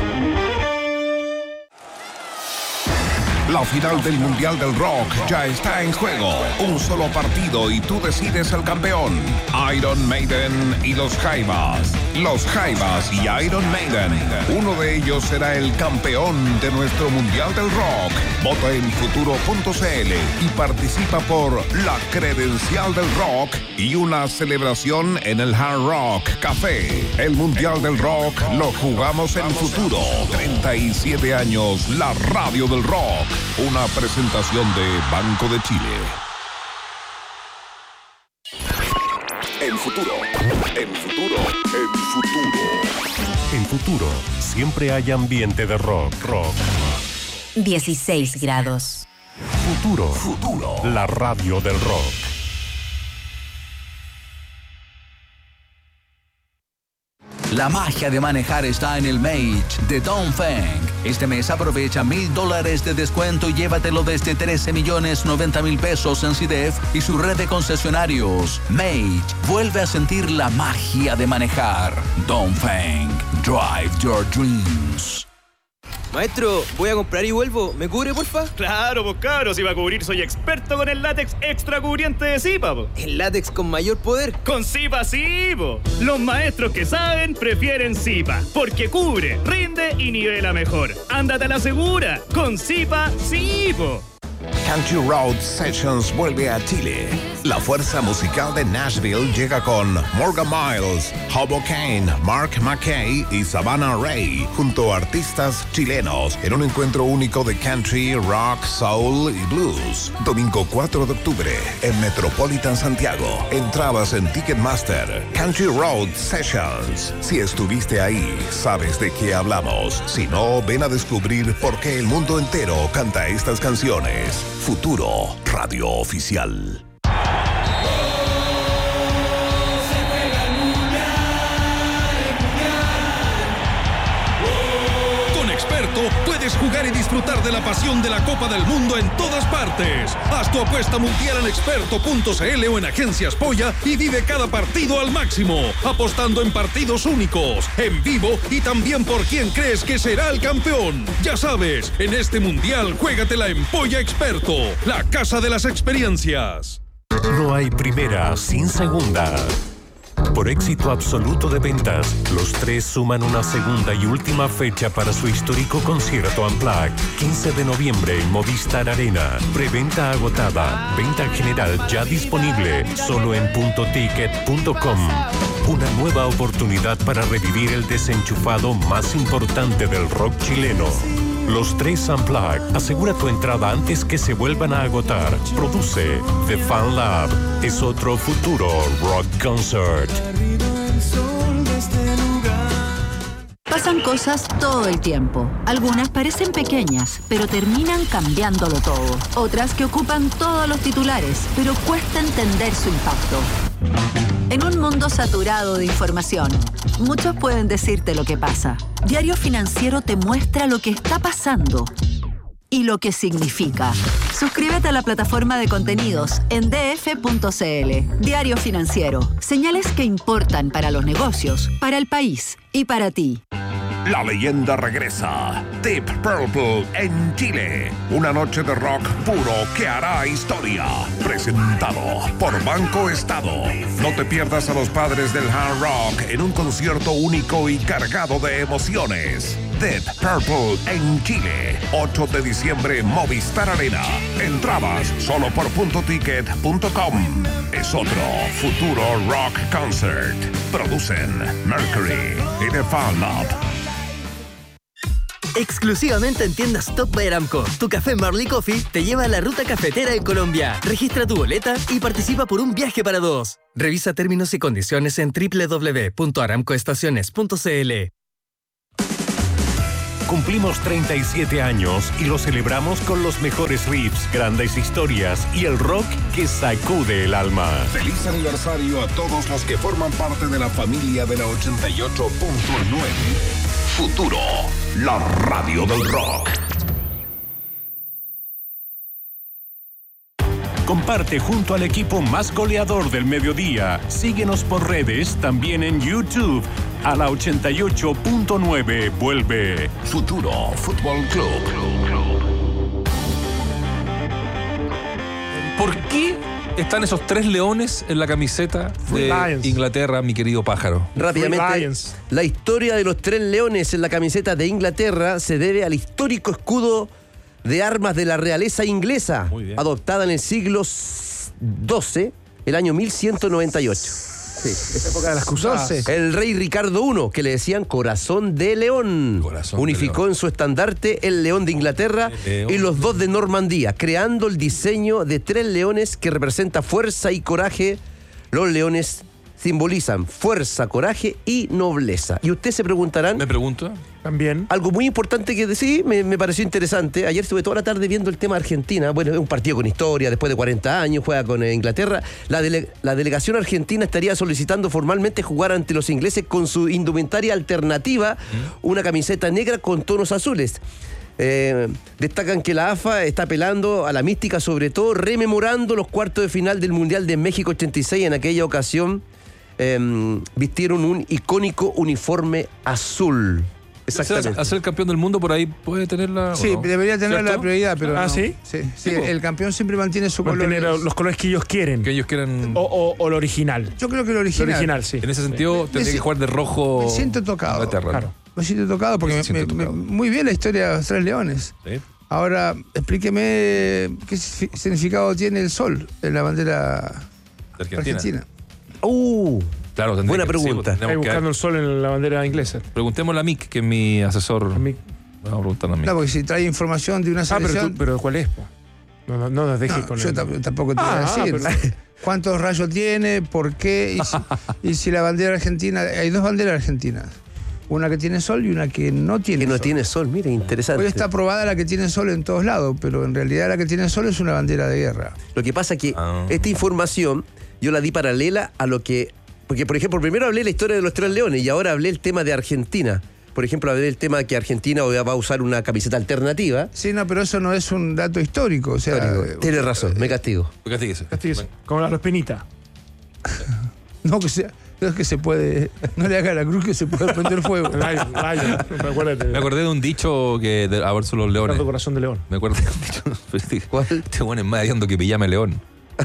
La final del Mundial del Rock ya está en juego. Un solo partido y tú decides el campeón. Iron Maiden y los Jaivas. Los Jaivas y Iron Maiden. Uno de ellos será el campeón de nuestro Mundial del Rock. Vota en futuro.cl y participa por la credencial del rock y una celebración en el Hard Rock Café. El Mundial del Rock lo jugamos en Futuro. 37 años, la radio del rock. Una presentación de Banco de Chile. En Futuro. En Futuro. En Futuro. En Futuro, siempre hay ambiente de rock. 16 grados. Futuro. Futuro. La radio del rock. La magia de manejar está en el Mate de Dongfeng. Este mes aprovecha $1,000 de descuento y llévatelo desde 13.090.000 pesos en CIDEF y su red de concesionarios. Mate, vuelve a sentir la magia de manejar. Dongfeng, drive your dreams. Maestro, voy a comprar y vuelvo. ¿Me cubre, porfa? Claro, pues cabros, si va a cubrir soy experto con el látex extra cubriente de Zipa, po. ¿El látex con mayor poder? Con Zipa sí, po. Los maestros que saben prefieren Zipa, porque cubre, rinde y nivela mejor. Ándate a la segura, con Zipa sí, po. Country Road Sessions vuelve a Chile. La fuerza musical de Nashville llega con Morgan Miles, Hobo Kane, Mark McKay y Savannah Ray, junto a artistas chilenos, en un encuentro único de country, rock, soul y blues. Domingo 4 de octubre, en Metropolitan Santiago. Entradas en Ticketmaster. Country Road Sessions. Si estuviste ahí, sabes de qué hablamos. Si no, ven a descubrir por qué el mundo entero canta estas canciones. Futuro, radio oficial. Con Experto puedes jugar y disfrutar de la pasión de la Copa del Mundo en todas partes. Haz tu apuesta mundial en experto.cl o en Agencias Polla y vive cada partido al máximo, apostando en partidos únicos, en vivo y también por quién crees que será el campeón. Ya sabes, en este mundial juégatela en Polla Experto, la casa de las experiencias. No hay primera sin segunda. Por éxito absoluto de ventas, los tres suman una segunda y última fecha para su histórico concierto Unplugged. 15 de noviembre en Movistar Arena. Preventa agotada. Venta general ya disponible. Solo en puntoticket.com. Una nueva oportunidad para revivir el desenchufado más importante del rock chileno. Los tres Unplugged. Asegura tu entrada antes que se vuelvan a agotar. Produce The Fan Lab. Es otro futuro rock concert. Pasan cosas todo el tiempo. Algunas parecen pequeñas, pero terminan cambiándolo todo. Otras que ocupan todos los titulares, pero cuesta entender su impacto. En un mundo saturado de información, muchos pueden decirte lo que pasa. Diario Financiero te muestra lo que está pasando y lo que significa. Suscríbete a la plataforma de contenidos en df.cl. Diario Financiero. Señales que importan para los negocios, para el país y para ti. La leyenda regresa. Deep Purple en Chile. Una noche de rock puro que hará historia. Presentado por Banco Estado. No te pierdas a los padres del hard rock en un concierto único y cargado de emociones. Deep Purple en Chile. 8 de diciembre, Movistar Arena. Entradas solo por puntoticket.com. Es otro Futuro Rock Concert. Producen Mercury y The Fall Up. Exclusivamente en tiendas Top by Aramco, tu café Marley Coffee te lleva a la ruta cafetera en Colombia. Registra tu boleta y participa por un viaje para 2. Revisa términos y condiciones en www.aramcoestaciones.cl. Cumplimos 37 años y lo celebramos con los mejores riffs, grandes historias y el rock que sacude el alma. Feliz aniversario a todos los que forman parte de la familia de la 88.9. Futuro, la radio del rock. Comparte junto al equipo más goleador del mediodía. Síguenos por redes, también en YouTube. A la 88.9 vuelve Futuro Fútbol Club. ¿Por qué están esos 3 leones en la camiseta de Inglaterra, mi querido pájaro? Rápidamente, la historia de los 3 leones en la camiseta de Inglaterra se debe al histórico escudo de armas de la realeza inglesa, adoptada en el siglo XII, el año 1198. Sí, esa época de las cruzadas. El rey Ricardo I, que le decían Corazón de León, unificó en su estandarte el león de Inglaterra y los 2 de Normandía, creando el diseño de 3 leones que representa fuerza y coraje. Los leones simbolizan fuerza, coraje y nobleza. Y ustedes se preguntarán... ¿Me pregunto? También. Algo muy importante que decir, me pareció interesante. Ayer estuve toda la tarde viendo el tema Argentina. Bueno, es un partido con historia, después de 40 años, juega con Inglaterra. La delegación argentina estaría solicitando formalmente jugar ante los ingleses con su indumentaria alternativa, una camiseta negra con tonos azules. Destacan que la AFA está apelando a la mística, sobre todo rememorando los cuartos de final del Mundial de México 86. En aquella ocasión vistieron un icónico uniforme azul. Exactamente. Hacer el campeón del mundo por ahí puede tenerla. Sí, no? debería tener la prioridad, pero. ¿Ah, no. sí? Sí, el campeón siempre mantiene su color. Los colores que ellos quieren. Que ellos quieran. O lo original. Yo creo que lo original. Lo original, sí. En ese sentido, tendría que jugar de rojo. Me siento tocado. Claro. Me siento tocado porque muy bien la historia de los 3 leones. Sí. Ahora, explíqueme qué significado tiene el sol en la bandera de Argentina. Claro, buena pregunta. Estoy buscando el sol en la bandera inglesa. Preguntémosle a Mick, que es mi asesor. Vamos a preguntarle a Mick. No, porque si trae información de una selección... pero ¿cuál es? No nos dejes con yo tampoco te voy a decir. Pero... ¿Cuántos rayos tiene? ¿Por qué? Y si la bandera argentina... Hay 2 banderas argentinas. Una que tiene sol y una que no tiene sol. Que no tiene sol, mire, interesante. Hoy está aprobada la que tiene sol en todos lados, pero en realidad la que tiene sol es una bandera de guerra. Lo que pasa es que esta información yo la di paralela a lo que... Porque, por ejemplo, primero hablé la historia de los 3 leones y ahora hablé el tema de Argentina. Por ejemplo, hablé del tema de que Argentina va a usar una camiseta alternativa. Sí, no, pero eso no es un dato histórico. O sea, tienes razón, me castigo. Castíguese. Como la espinita. No, que se puede... No le haga la cruz que se puede prender fuego. Me acordé de un dicho que a ver son los leones. Corazón de león. Me acordé de un dicho. ¿Cuál? Este bueno es más hediondo que pillame león.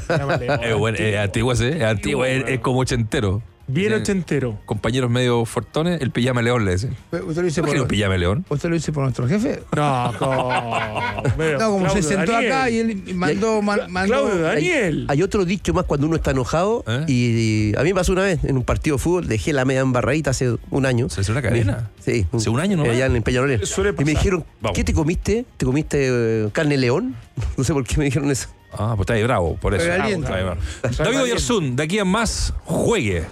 Es antiguo, es como ochentero. Bien ochentero. Compañeros medio fortones, el pijama león le dicen. ¿Usted lo dice por el pijama león? ¿Usted lo dice por nuestro jefe? No, como se sentó acá y él mandó. Claudio Daniel. Hay otro dicho más cuando uno está enojado. Y a mí me pasó una vez en un partido de fútbol, dejé la media embarradita hace un año. ¿Se hizo una cadena? Sí. ¿Hace un año no? Allá en Peñarolén. Y me dijeron, vamos. ¿qué te comiste? ¿Te comiste carne león? No sé por qué me dijeron eso. Pues está ahí bravo, por eso. David Oyarzún, de aquí en más, juegue.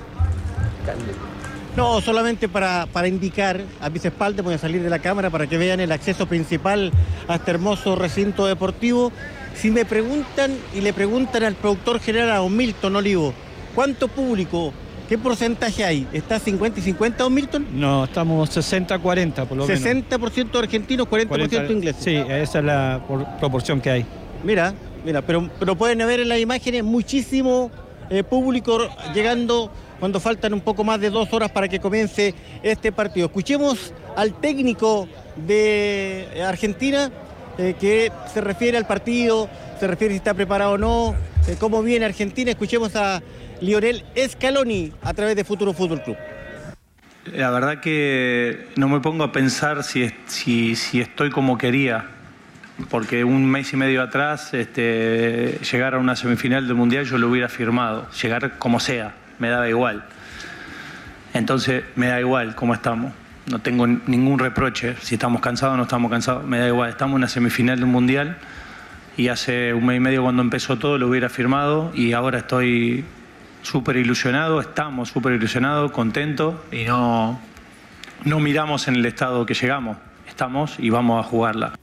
No, solamente para indicar a mis espaldas, voy a salir de la cámara para que vean el acceso principal a este hermoso recinto deportivo. Si me preguntan y le preguntan al productor general, a don Milton Olivo, ¿cuánto público? ¿Qué porcentaje hay? ¿Está 50 y 50, don Milton? No, estamos 60-40 por lo menos. 60% argentinos, 40% ingleses. Sí, esa es la proporción que hay. Mira, pero pueden ver en las imágenes muchísimo público llegando cuando faltan un poco más de 2 horas para que comience este partido. Escuchemos al técnico de Argentina que se refiere al partido, se refiere si está preparado o no, cómo viene Argentina. Escuchemos a Lionel Scaloni a través de Futuro Fútbol Club. La verdad que no me pongo a pensar si estoy como quería, porque un mes y medio atrás llegar a una semifinal del Mundial yo lo hubiera firmado, llegar como sea, me daba igual. Entonces me da igual cómo estamos, no tengo ningún reproche, si estamos cansados o no estamos cansados, me da igual, estamos en una semifinal del Mundial y hace un mes y medio cuando empezó todo lo hubiera firmado y ahora estoy súper ilusionado, estamos súper ilusionados, contentos y no miramos en el estado que llegamos, estamos y vamos a jugarla.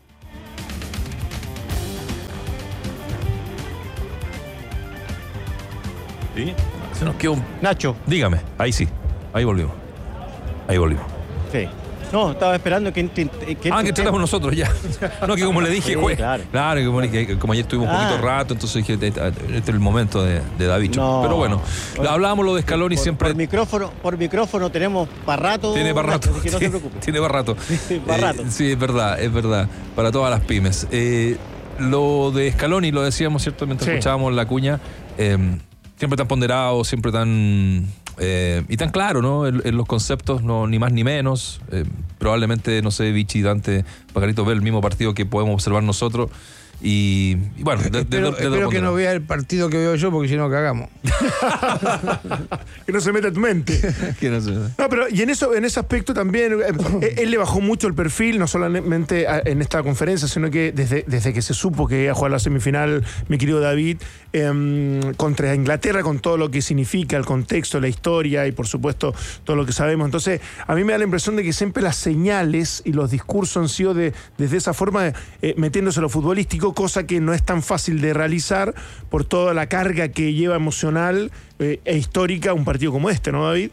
¿Sí? Se nos quedó un... Nacho. Dígame, ahí sí, ahí volvimos. Sí. No, estaba esperando que que entráramos nosotros ya. No, que como le dije, sí, claro, como ayer estuvimos un poquito rato, entonces dije, este es el momento de David. No. Pero bueno, hablábamos lo de Scaloni siempre. Por micrófono tenemos para rato. Tiene para rato. Así que no se preocupe. Tiene para rato. Sí, es verdad. Para todas las pymes. Lo de Scaloni, lo decíamos, ¿cierto? Mientras escuchábamos la cuña, siempre tan ponderado, siempre tan... y tan claro, ¿no? En los conceptos, no, ni más ni menos. Probablemente, no sé, Vichy, Dante, Pajarito ve el mismo partido que podemos observar nosotros. Y bueno, espero que no vea el partido que veo yo, porque si no cagamos. Que no se meta en tu mente. No, pero y en ese aspecto también él le bajó mucho el perfil, no solamente en esta conferencia, sino que desde que se supo que iba a jugar la semifinal, mi querido David, contra Inglaterra, con todo lo que significa, el contexto, la historia y por supuesto todo lo que sabemos. Entonces, a mí me da la impresión de que siempre las señales y los discursos han sido desde esa forma, metiéndose a lo futbolístico, cosa que no es tan fácil de realizar por toda la carga que lleva emocional e histórica un partido como este, ¿no, David?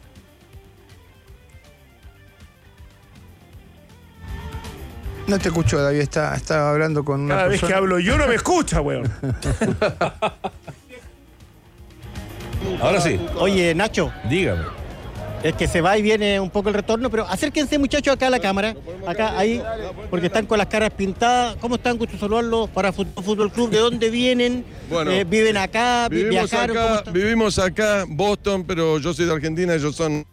No te escucho, David, estaba hablando con una Cada persona. vez que hablo yo no me escucha, weón. Ahora sí. Oye, Nacho. Dígame. Es que se va y viene un poco el retorno, pero acérquense, muchachos, acá a la cámara, acá, ahí, porque están con las caras pintadas. ¿Cómo están? Gusto saludarlos para Fútbol Club. ¿De dónde vienen? Bueno, ¿viven acá? ¿Viajaron? Vivimos acá, Boston, pero yo soy de Argentina, ellos son...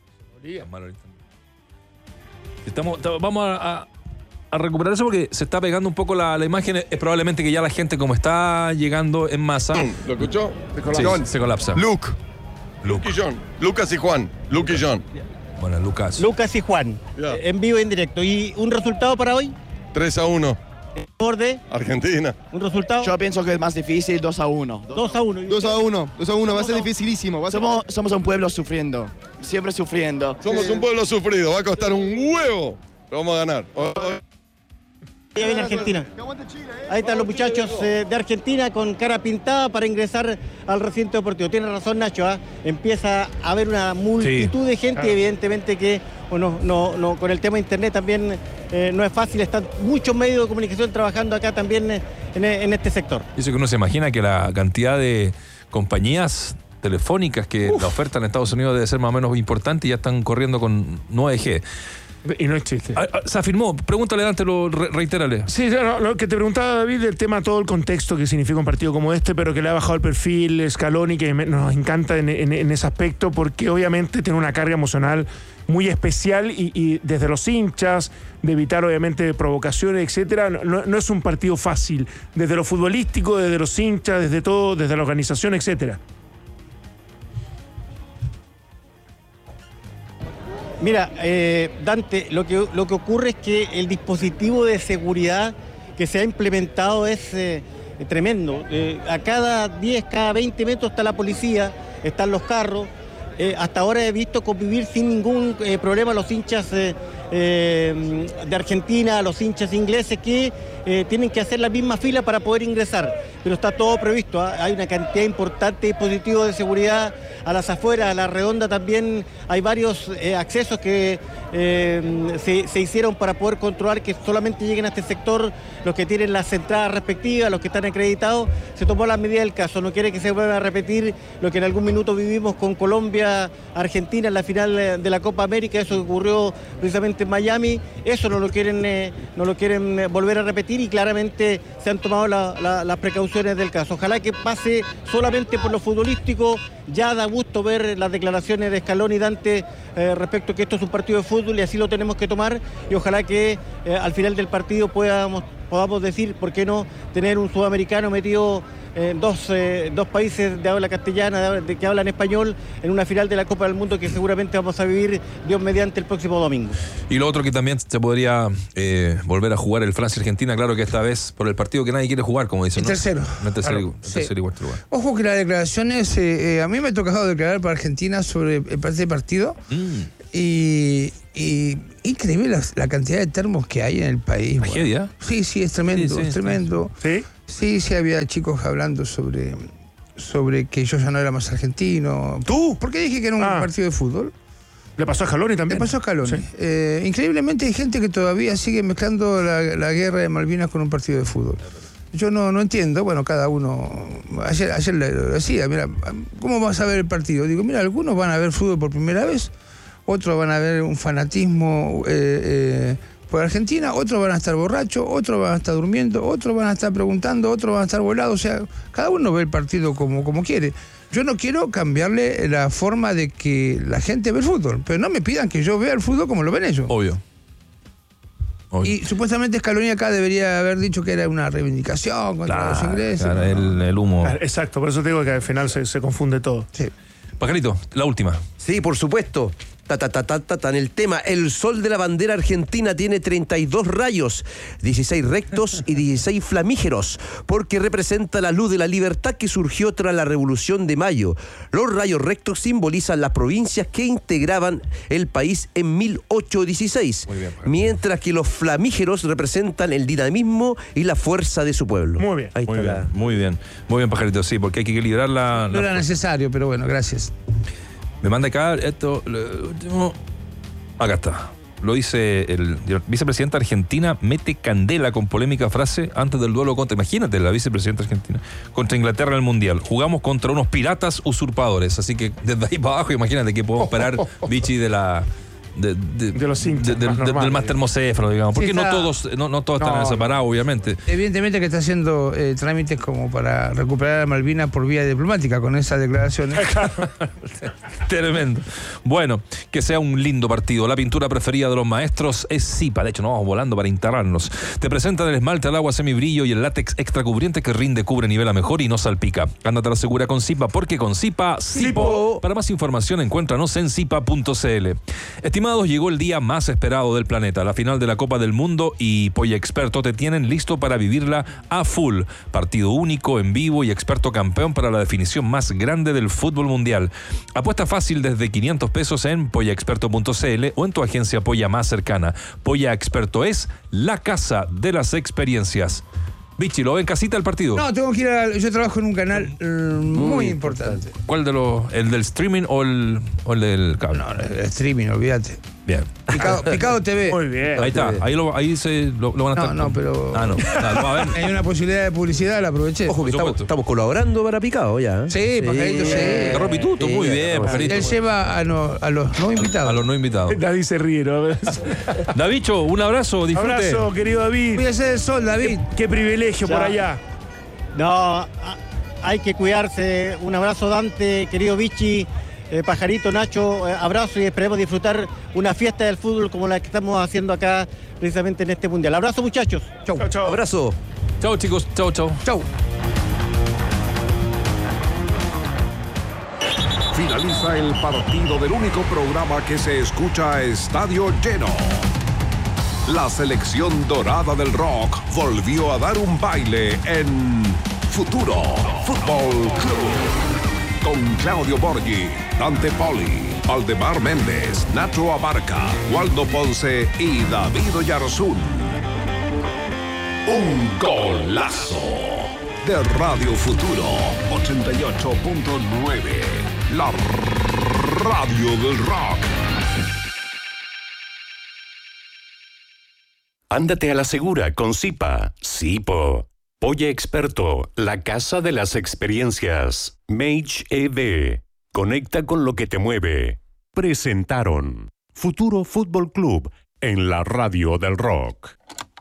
Vamos a recuperar eso porque se está pegando un poco la imagen. Es probablemente que ya la gente, como está llegando en masa... ¿Lo escuchó? Se colapsa. Luke y John. Lucas y Juan. Luke y John. Bueno, Lucas y Juan. En vivo y en directo. ¿Y un resultado para hoy? 3-1. ¿Por de? Argentina. ¿Un resultado? Yo pienso que es más difícil, 2-1. 2-1. 2-1. Va a ser dificilísimo. Somos un pueblo sufriendo. Siempre sufriendo. Somos un pueblo sufrido. Va a costar un huevo. Pero vamos a ganar. Ya viene Argentina. Ahí están los muchachos de Argentina con cara pintada para ingresar al recinto deportivo. Tiene razón, Nacho, empieza a haber una multitud de gente, evidentemente que no, con el tema de internet también no es fácil. Están muchos medios de comunicación trabajando acá también en este sector. Eso que uno se imagina que la cantidad de compañías telefónicas que la oferta en Estados Unidos debe ser más o menos importante y ya están corriendo con 9G. Y no es chiste. Se afirmó. Pregúntale, Dante, reitérale. Sí, lo que te preguntaba, David, el tema, todo el contexto que significa un partido como este, pero que le ha bajado el perfil Scaloni, que nos encanta en ese aspecto, porque obviamente tiene una carga emocional muy especial y desde los hinchas, de evitar obviamente provocaciones, etcétera, no es un partido fácil. Desde lo futbolístico, desde los hinchas, desde todo, desde la organización, etcétera. Mira, Dante, lo que ocurre es que el dispositivo de seguridad que se ha implementado es tremendo. A cada 10, cada 20 metros está la policía, están los carros. Hasta ahora he visto convivir sin ningún problema a los hinchas de Argentina, a los hinchas ingleses que tienen que hacer la misma fila para poder ingresar. Pero está todo previsto, hay una cantidad importante de dispositivos de seguridad a las afueras, a la redonda también hay varios accesos que se hicieron para poder controlar que solamente lleguen a este sector los que tienen las entradas respectivas, los que están acreditados. Se tomó la medida del caso. No quiere que se vuelva a repetir lo que en algún minuto vivimos con Colombia, Argentina en la final de la Copa América. Eso ocurrió precisamente en Miami. Eso no lo quieren volver a repetir, y claramente se han tomado las precauciones del caso. Ojalá que pase solamente por lo futbolístico. Ya da gusto ver las declaraciones de Scaloni y Dante respecto a que esto es un partido de fútbol y así lo tenemos que tomar, y ojalá que al final del partido podamos decir, ¿por qué no tener un sudamericano metido en dos países de habla castellana, que hablan español, en una final de la Copa del Mundo que seguramente vamos a vivir, Dios mediante, el próximo domingo? Y lo otro que también se podría volver a jugar el Francia-Argentina, claro que esta vez por el partido que nadie quiere jugar, como dicen. El tercero. El tercero y cuarto lugar. Ojo que las declaraciones, a mí me ha tocado declarar para Argentina sobre el partido. Y increíble la cantidad de termos que hay en el país. ¿Tragedia? Sí, es tremendo, es tremendo. ¿Sí? Sí, había chicos hablando sobre que yo ya no era más argentino. ¿Tú? ¿Por qué dije que era un partido de fútbol? ¿Le pasó a Scaloni también? Le pasó a Scaloni. Sí. Increíblemente hay gente que todavía sigue mezclando la guerra de Malvinas con un partido de fútbol. Yo no entiendo, bueno, cada uno... Ayer lo decía, mira, ¿cómo vas a ver el partido? Digo, mira, algunos van a ver fútbol por primera vez, otros van a ver un fanatismo por Argentina, otros van a estar borrachos, otros van a estar durmiendo, otros van a estar preguntando, otros van a estar volados. O sea, cada uno ve el partido como quiere. Yo no quiero cambiarle la forma de que la gente ve el fútbol, pero no me pidan que yo vea el fútbol como lo ven ellos. Obvio. Y supuestamente Scaloni acá debería haber dicho que era una reivindicación contra los ingleses. Claro, el humo. Exacto, por eso te digo que al final se confunde todo. Sí. Pajarito, la última. Sí, por supuesto. En el tema, el sol de la bandera argentina tiene 32 rayos, 16 rectos y 16 flamígeros, porque representa la luz de la libertad que surgió tras la Revolución de Mayo. Los rayos rectos simbolizan las provincias que integraban el país en 1816, mientras que los flamígeros representan el dinamismo y la fuerza de su pueblo. Muy bien. Ahí está. Muy bien, Pajarito, sí, porque hay que equilibrar la... No era necesario, pero bueno, gracias. Me manda acá esto. Acá está. Lo dice el vicepresidente Argentina, mete candela con polémica frase antes del duelo contra... Imagínate, la vicepresidenta argentina. Contra Inglaterra en el Mundial. Jugamos contra unos piratas usurpadores. Así que desde ahí para abajo, imagínate que podemos esperar, Vichy, de los hinchas del más termocéfalo, digamos. Porque sí, no todos están separados, obviamente. Evidentemente que está haciendo trámites como para recuperar a Malvinas por vía diplomática con esas declaraciones. Tremendo. Bueno, que sea un lindo partido. La pintura preferida de los maestros es Zipa. De hecho, nos vamos volando para instalarnos. Te presentan el esmalte al agua semibrillo y el látex extra cubriente que rinde, cubre, nivela mejor y no salpica. Ándate a la segura con Zipa, porque con Zipa, Zipo. Para más información, encuéntranos en zipa.cl. Estimados, llegó el día más esperado del planeta, la final de la Copa del Mundo, y Polla Experto te tienen listo para vivirla a full. Partido único, en vivo y experto campeón para la definición más grande del fútbol mundial. Apuesta fácil desde 500 pesos en pollaexperto.cl o en tu agencia Polla más cercana. Polla Experto es la casa de las experiencias. Vichy, ¿lo ven casita el partido? No, tengo que ir yo trabajo en un canal muy importante. ¿Cuál de los? ¿El del streaming o el del cable? No, el streaming, olvídate. Bien. Picado TV. Muy bien. Ahí está, ahí lo van a estar. No, pero... No. A ver. Hay una posibilidad de publicidad, la aproveché. Ojo que estamos colaborando para Picado ya. Sí, Pajarito, sí. Ropituto, muy bien, Pajarito. Él lleva a los no invitados. A los no invitados. David se ríe, ¿no? Davicho, un abrazo, disfrute. Abrazo, querido David. Cuídese del sol, David. Qué privilegio por allá. No, hay que cuidarse. Un abrazo, Dante, querido Vichy. Pajarito, Nacho, abrazo, y esperemos disfrutar una fiesta del fútbol como la que estamos haciendo acá precisamente en este mundial. Abrazo, muchachos. Chau. Abrazo. Chau, chicos. Chau. Finaliza el partido del único programa que se escucha a estadio lleno. La selección dorada del rock volvió a dar un baile en Futuro Fútbol Club. Con Claudio Borghi, Dante Poli, Aldemar Méndez, Nacho Abarca, Waldo Ponce y David Oyarzún. Un golazo de Radio Futuro 88.9, la radio del rock. Ándate a la segura con Zipa. Zipo. Polla Experto, la casa de las experiencias. Mage EV. Conecta con lo que te mueve. Presentaron Futuro Fútbol Club en la radio del rock.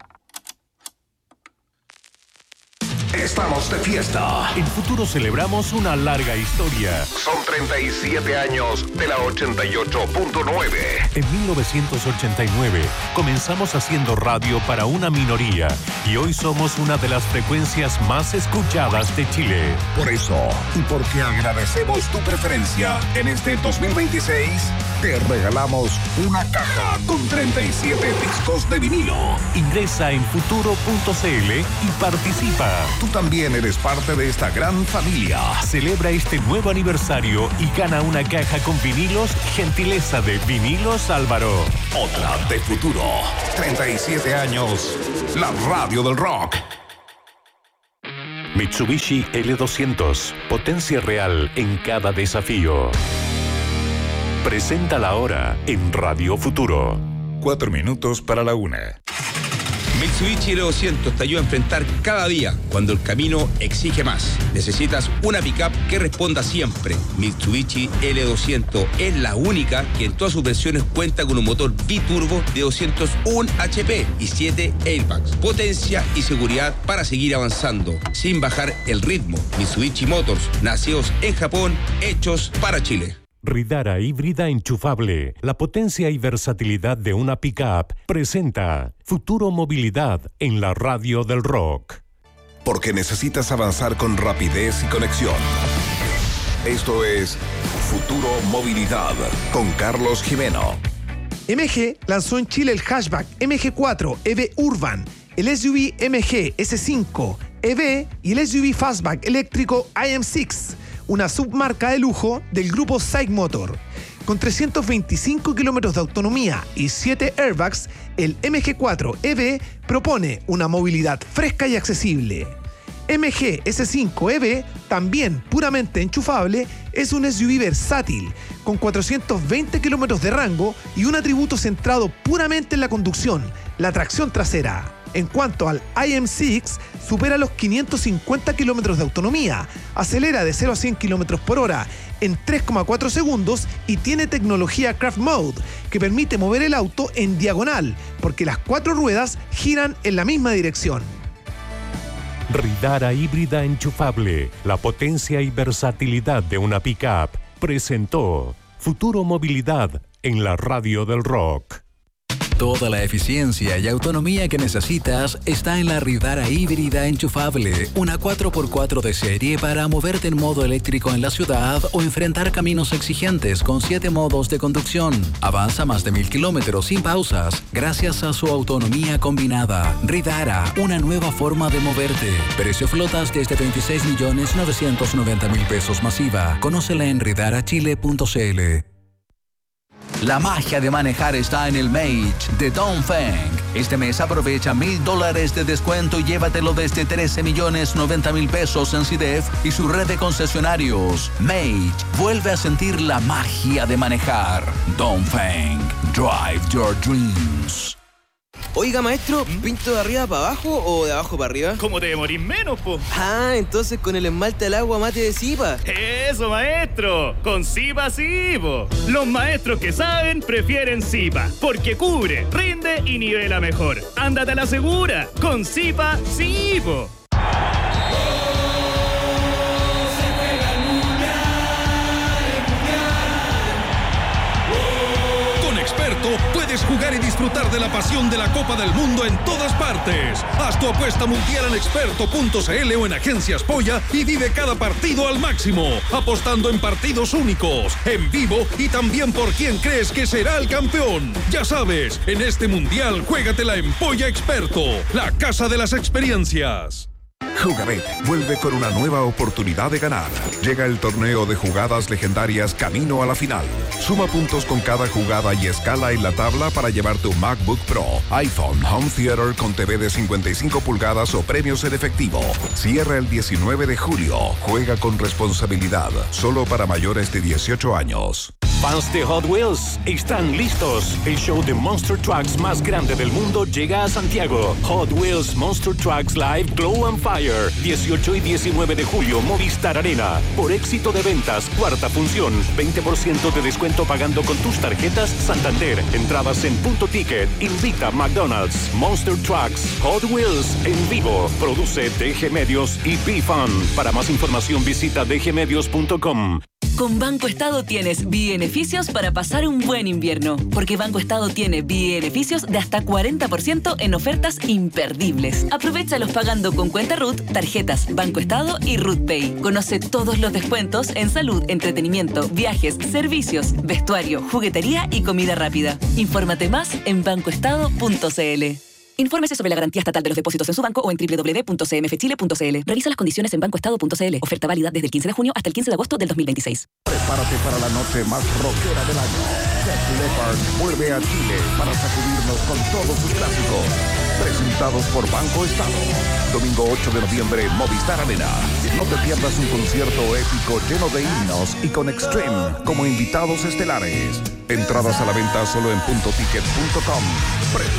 Estamos de fiesta. En Futuro celebramos una larga historia. Son 37 años de la 88.9. En 1989 comenzamos haciendo radio para una minoría y hoy somos una de las frecuencias más escuchadas de Chile. Por eso, y porque agradecemos tu preferencia, en este 2026 te regalamos una caja con 37 discos de vinilo. Ingresa en futuro.cl y participa. Tú también eres parte de esta gran familia. Celebra este nuevo aniversario y gana una caja con vinilos, gentileza de Vinilos Álvaro. Otra de Futuro. 37 años. La radio del rock. Mitsubishi L200. Potencia real en cada desafío. Presenta la hora en Radio Futuro. 4 minutos para la 1. Mitsubishi L200 te ayuda a enfrentar cada día cuando el camino exige más. Necesitas una pickup que responda siempre. Mitsubishi L200 es la única que en todas sus versiones cuenta con un motor biturbo de 201 HP y 7 airbags. Potencia y seguridad para seguir avanzando sin bajar el ritmo. Mitsubishi Motors, nacidos en Japón, hechos para Chile. Ridara híbrida enchufable, la potencia y versatilidad de una pickup, presenta Futuro Movilidad en la radio del rock. Porque necesitas avanzar con rapidez y conexión. Esto es Futuro Movilidad con Carlos Jimeno. MG lanzó en Chile el hatchback MG4 EV Urban, el SUV MG S5 EV y el SUV fastback eléctrico IM6, una submarca de lujo del grupo SAIC Motor. Con 325 kilómetros de autonomía y 7 airbags, el MG4 EV propone una movilidad fresca y accesible. MG S5 EV, también puramente enchufable, es un SUV versátil, con 420 kilómetros de rango y un atributo centrado puramente en la conducción, la tracción trasera. En cuanto al IM6, supera los 550 kilómetros de autonomía, acelera de 0 a 100 kilómetros por hora en 3,4 segundos y tiene tecnología Craft Mode, que permite mover el auto en diagonal, porque las 4 ruedas giran en la misma dirección. Ridara híbrida enchufable, la potencia y versatilidad de una pickup, presentó Futuro Movilidad en la radio del rock. Toda la eficiencia y autonomía que necesitas está en la Ridara híbrida enchufable, una 4x4 de serie para moverte en modo eléctrico en la ciudad o enfrentar caminos exigentes con 7 modos de conducción. Avanza más de 1000 kilómetros sin pausas gracias a su autonomía combinada. Ridara, una nueva forma de moverte. Precio flotas desde 26.990.000 pesos masiva. Conócela en ridarachile.cl. La magia de manejar está en el Mage de Dongfeng. Este mes aprovecha $1,000 de descuento y llévatelo desde 13.090.000 pesos en CIDEF y su red de concesionarios. Mage, vuelve a sentir la magia de manejar. Dongfeng, drive your dreams. Oiga, maestro, ¿pinto de arriba para abajo o de abajo para arriba? ¿Cómo te demorís menos, po? Ah, entonces con el esmalte al agua mate de Zipa. ¡Eso, maestro! Con Zipa sí, po. Los maestros que saben prefieren Zipa, porque cubre, rinde y nivela mejor. ¡Ándate a la segura! Con Zipa sí, po. Puedes jugar y disfrutar de la pasión de la Copa del Mundo en todas partes. Haz tu apuesta mundial en experto.cl o en Agencias Polla y vive cada partido al máximo, apostando en partidos únicos, en vivo y también por quién crees que será el campeón. Ya sabes, en este mundial juégatela en Polla Experto, la casa de las experiencias. Jugabet vuelve con una nueva oportunidad de ganar. Llega el torneo de jugadas legendarias camino a la final. Suma puntos con cada jugada y escala en la tabla para llevar tu MacBook Pro, iPhone, Home Theater con TV de 55 pulgadas o premios en efectivo. Cierra el 19 de julio. Juega con responsabilidad. Solo para mayores de 18 años. Fans de Hot Wheels, están listos. El show de Monster Trucks más grande del mundo llega a Santiago. Hot Wheels Monster Trucks Live Glow and Fire. 18 y 19 de julio, Movistar Arena. Por éxito de ventas, cuarta función. 20% de descuento pagando con tus tarjetas Santander. Entradas en Punto Ticket. Invita a McDonald's. Monster Trucks Hot Wheels en vivo. Produce DG Medios y BeFun. Para más información visita dgmedios.com. Con Banco Estado tienes beneficios para pasar un buen invierno, porque Banco Estado tiene beneficios de hasta 40% en ofertas imperdibles. Aprovéchalos pagando con cuenta RUT, tarjetas Banco Estado y RUT Pay. Conoce todos los descuentos en salud, entretenimiento, viajes, servicios, vestuario, juguetería y comida rápida. Infórmate más en bancoestado.cl. Infórmese sobre la garantía estatal de los depósitos en su banco o en www.cmfchile.cl. Revisa las condiciones en bancoestado.cl. Oferta válida desde el 15 de junio hasta el 15 de agosto del 2026. Prepárate para la noche más rockera del año. Def Leppard vuelve a Chile para sacudirnos con todos sus clásicos. Presentados por Banco Estado. Domingo 8 de noviembre, Movistar Arena. No te pierdas un concierto épico lleno de himnos y con Extreme como invitados estelares. Entradas a la venta solo en puntoticket.com.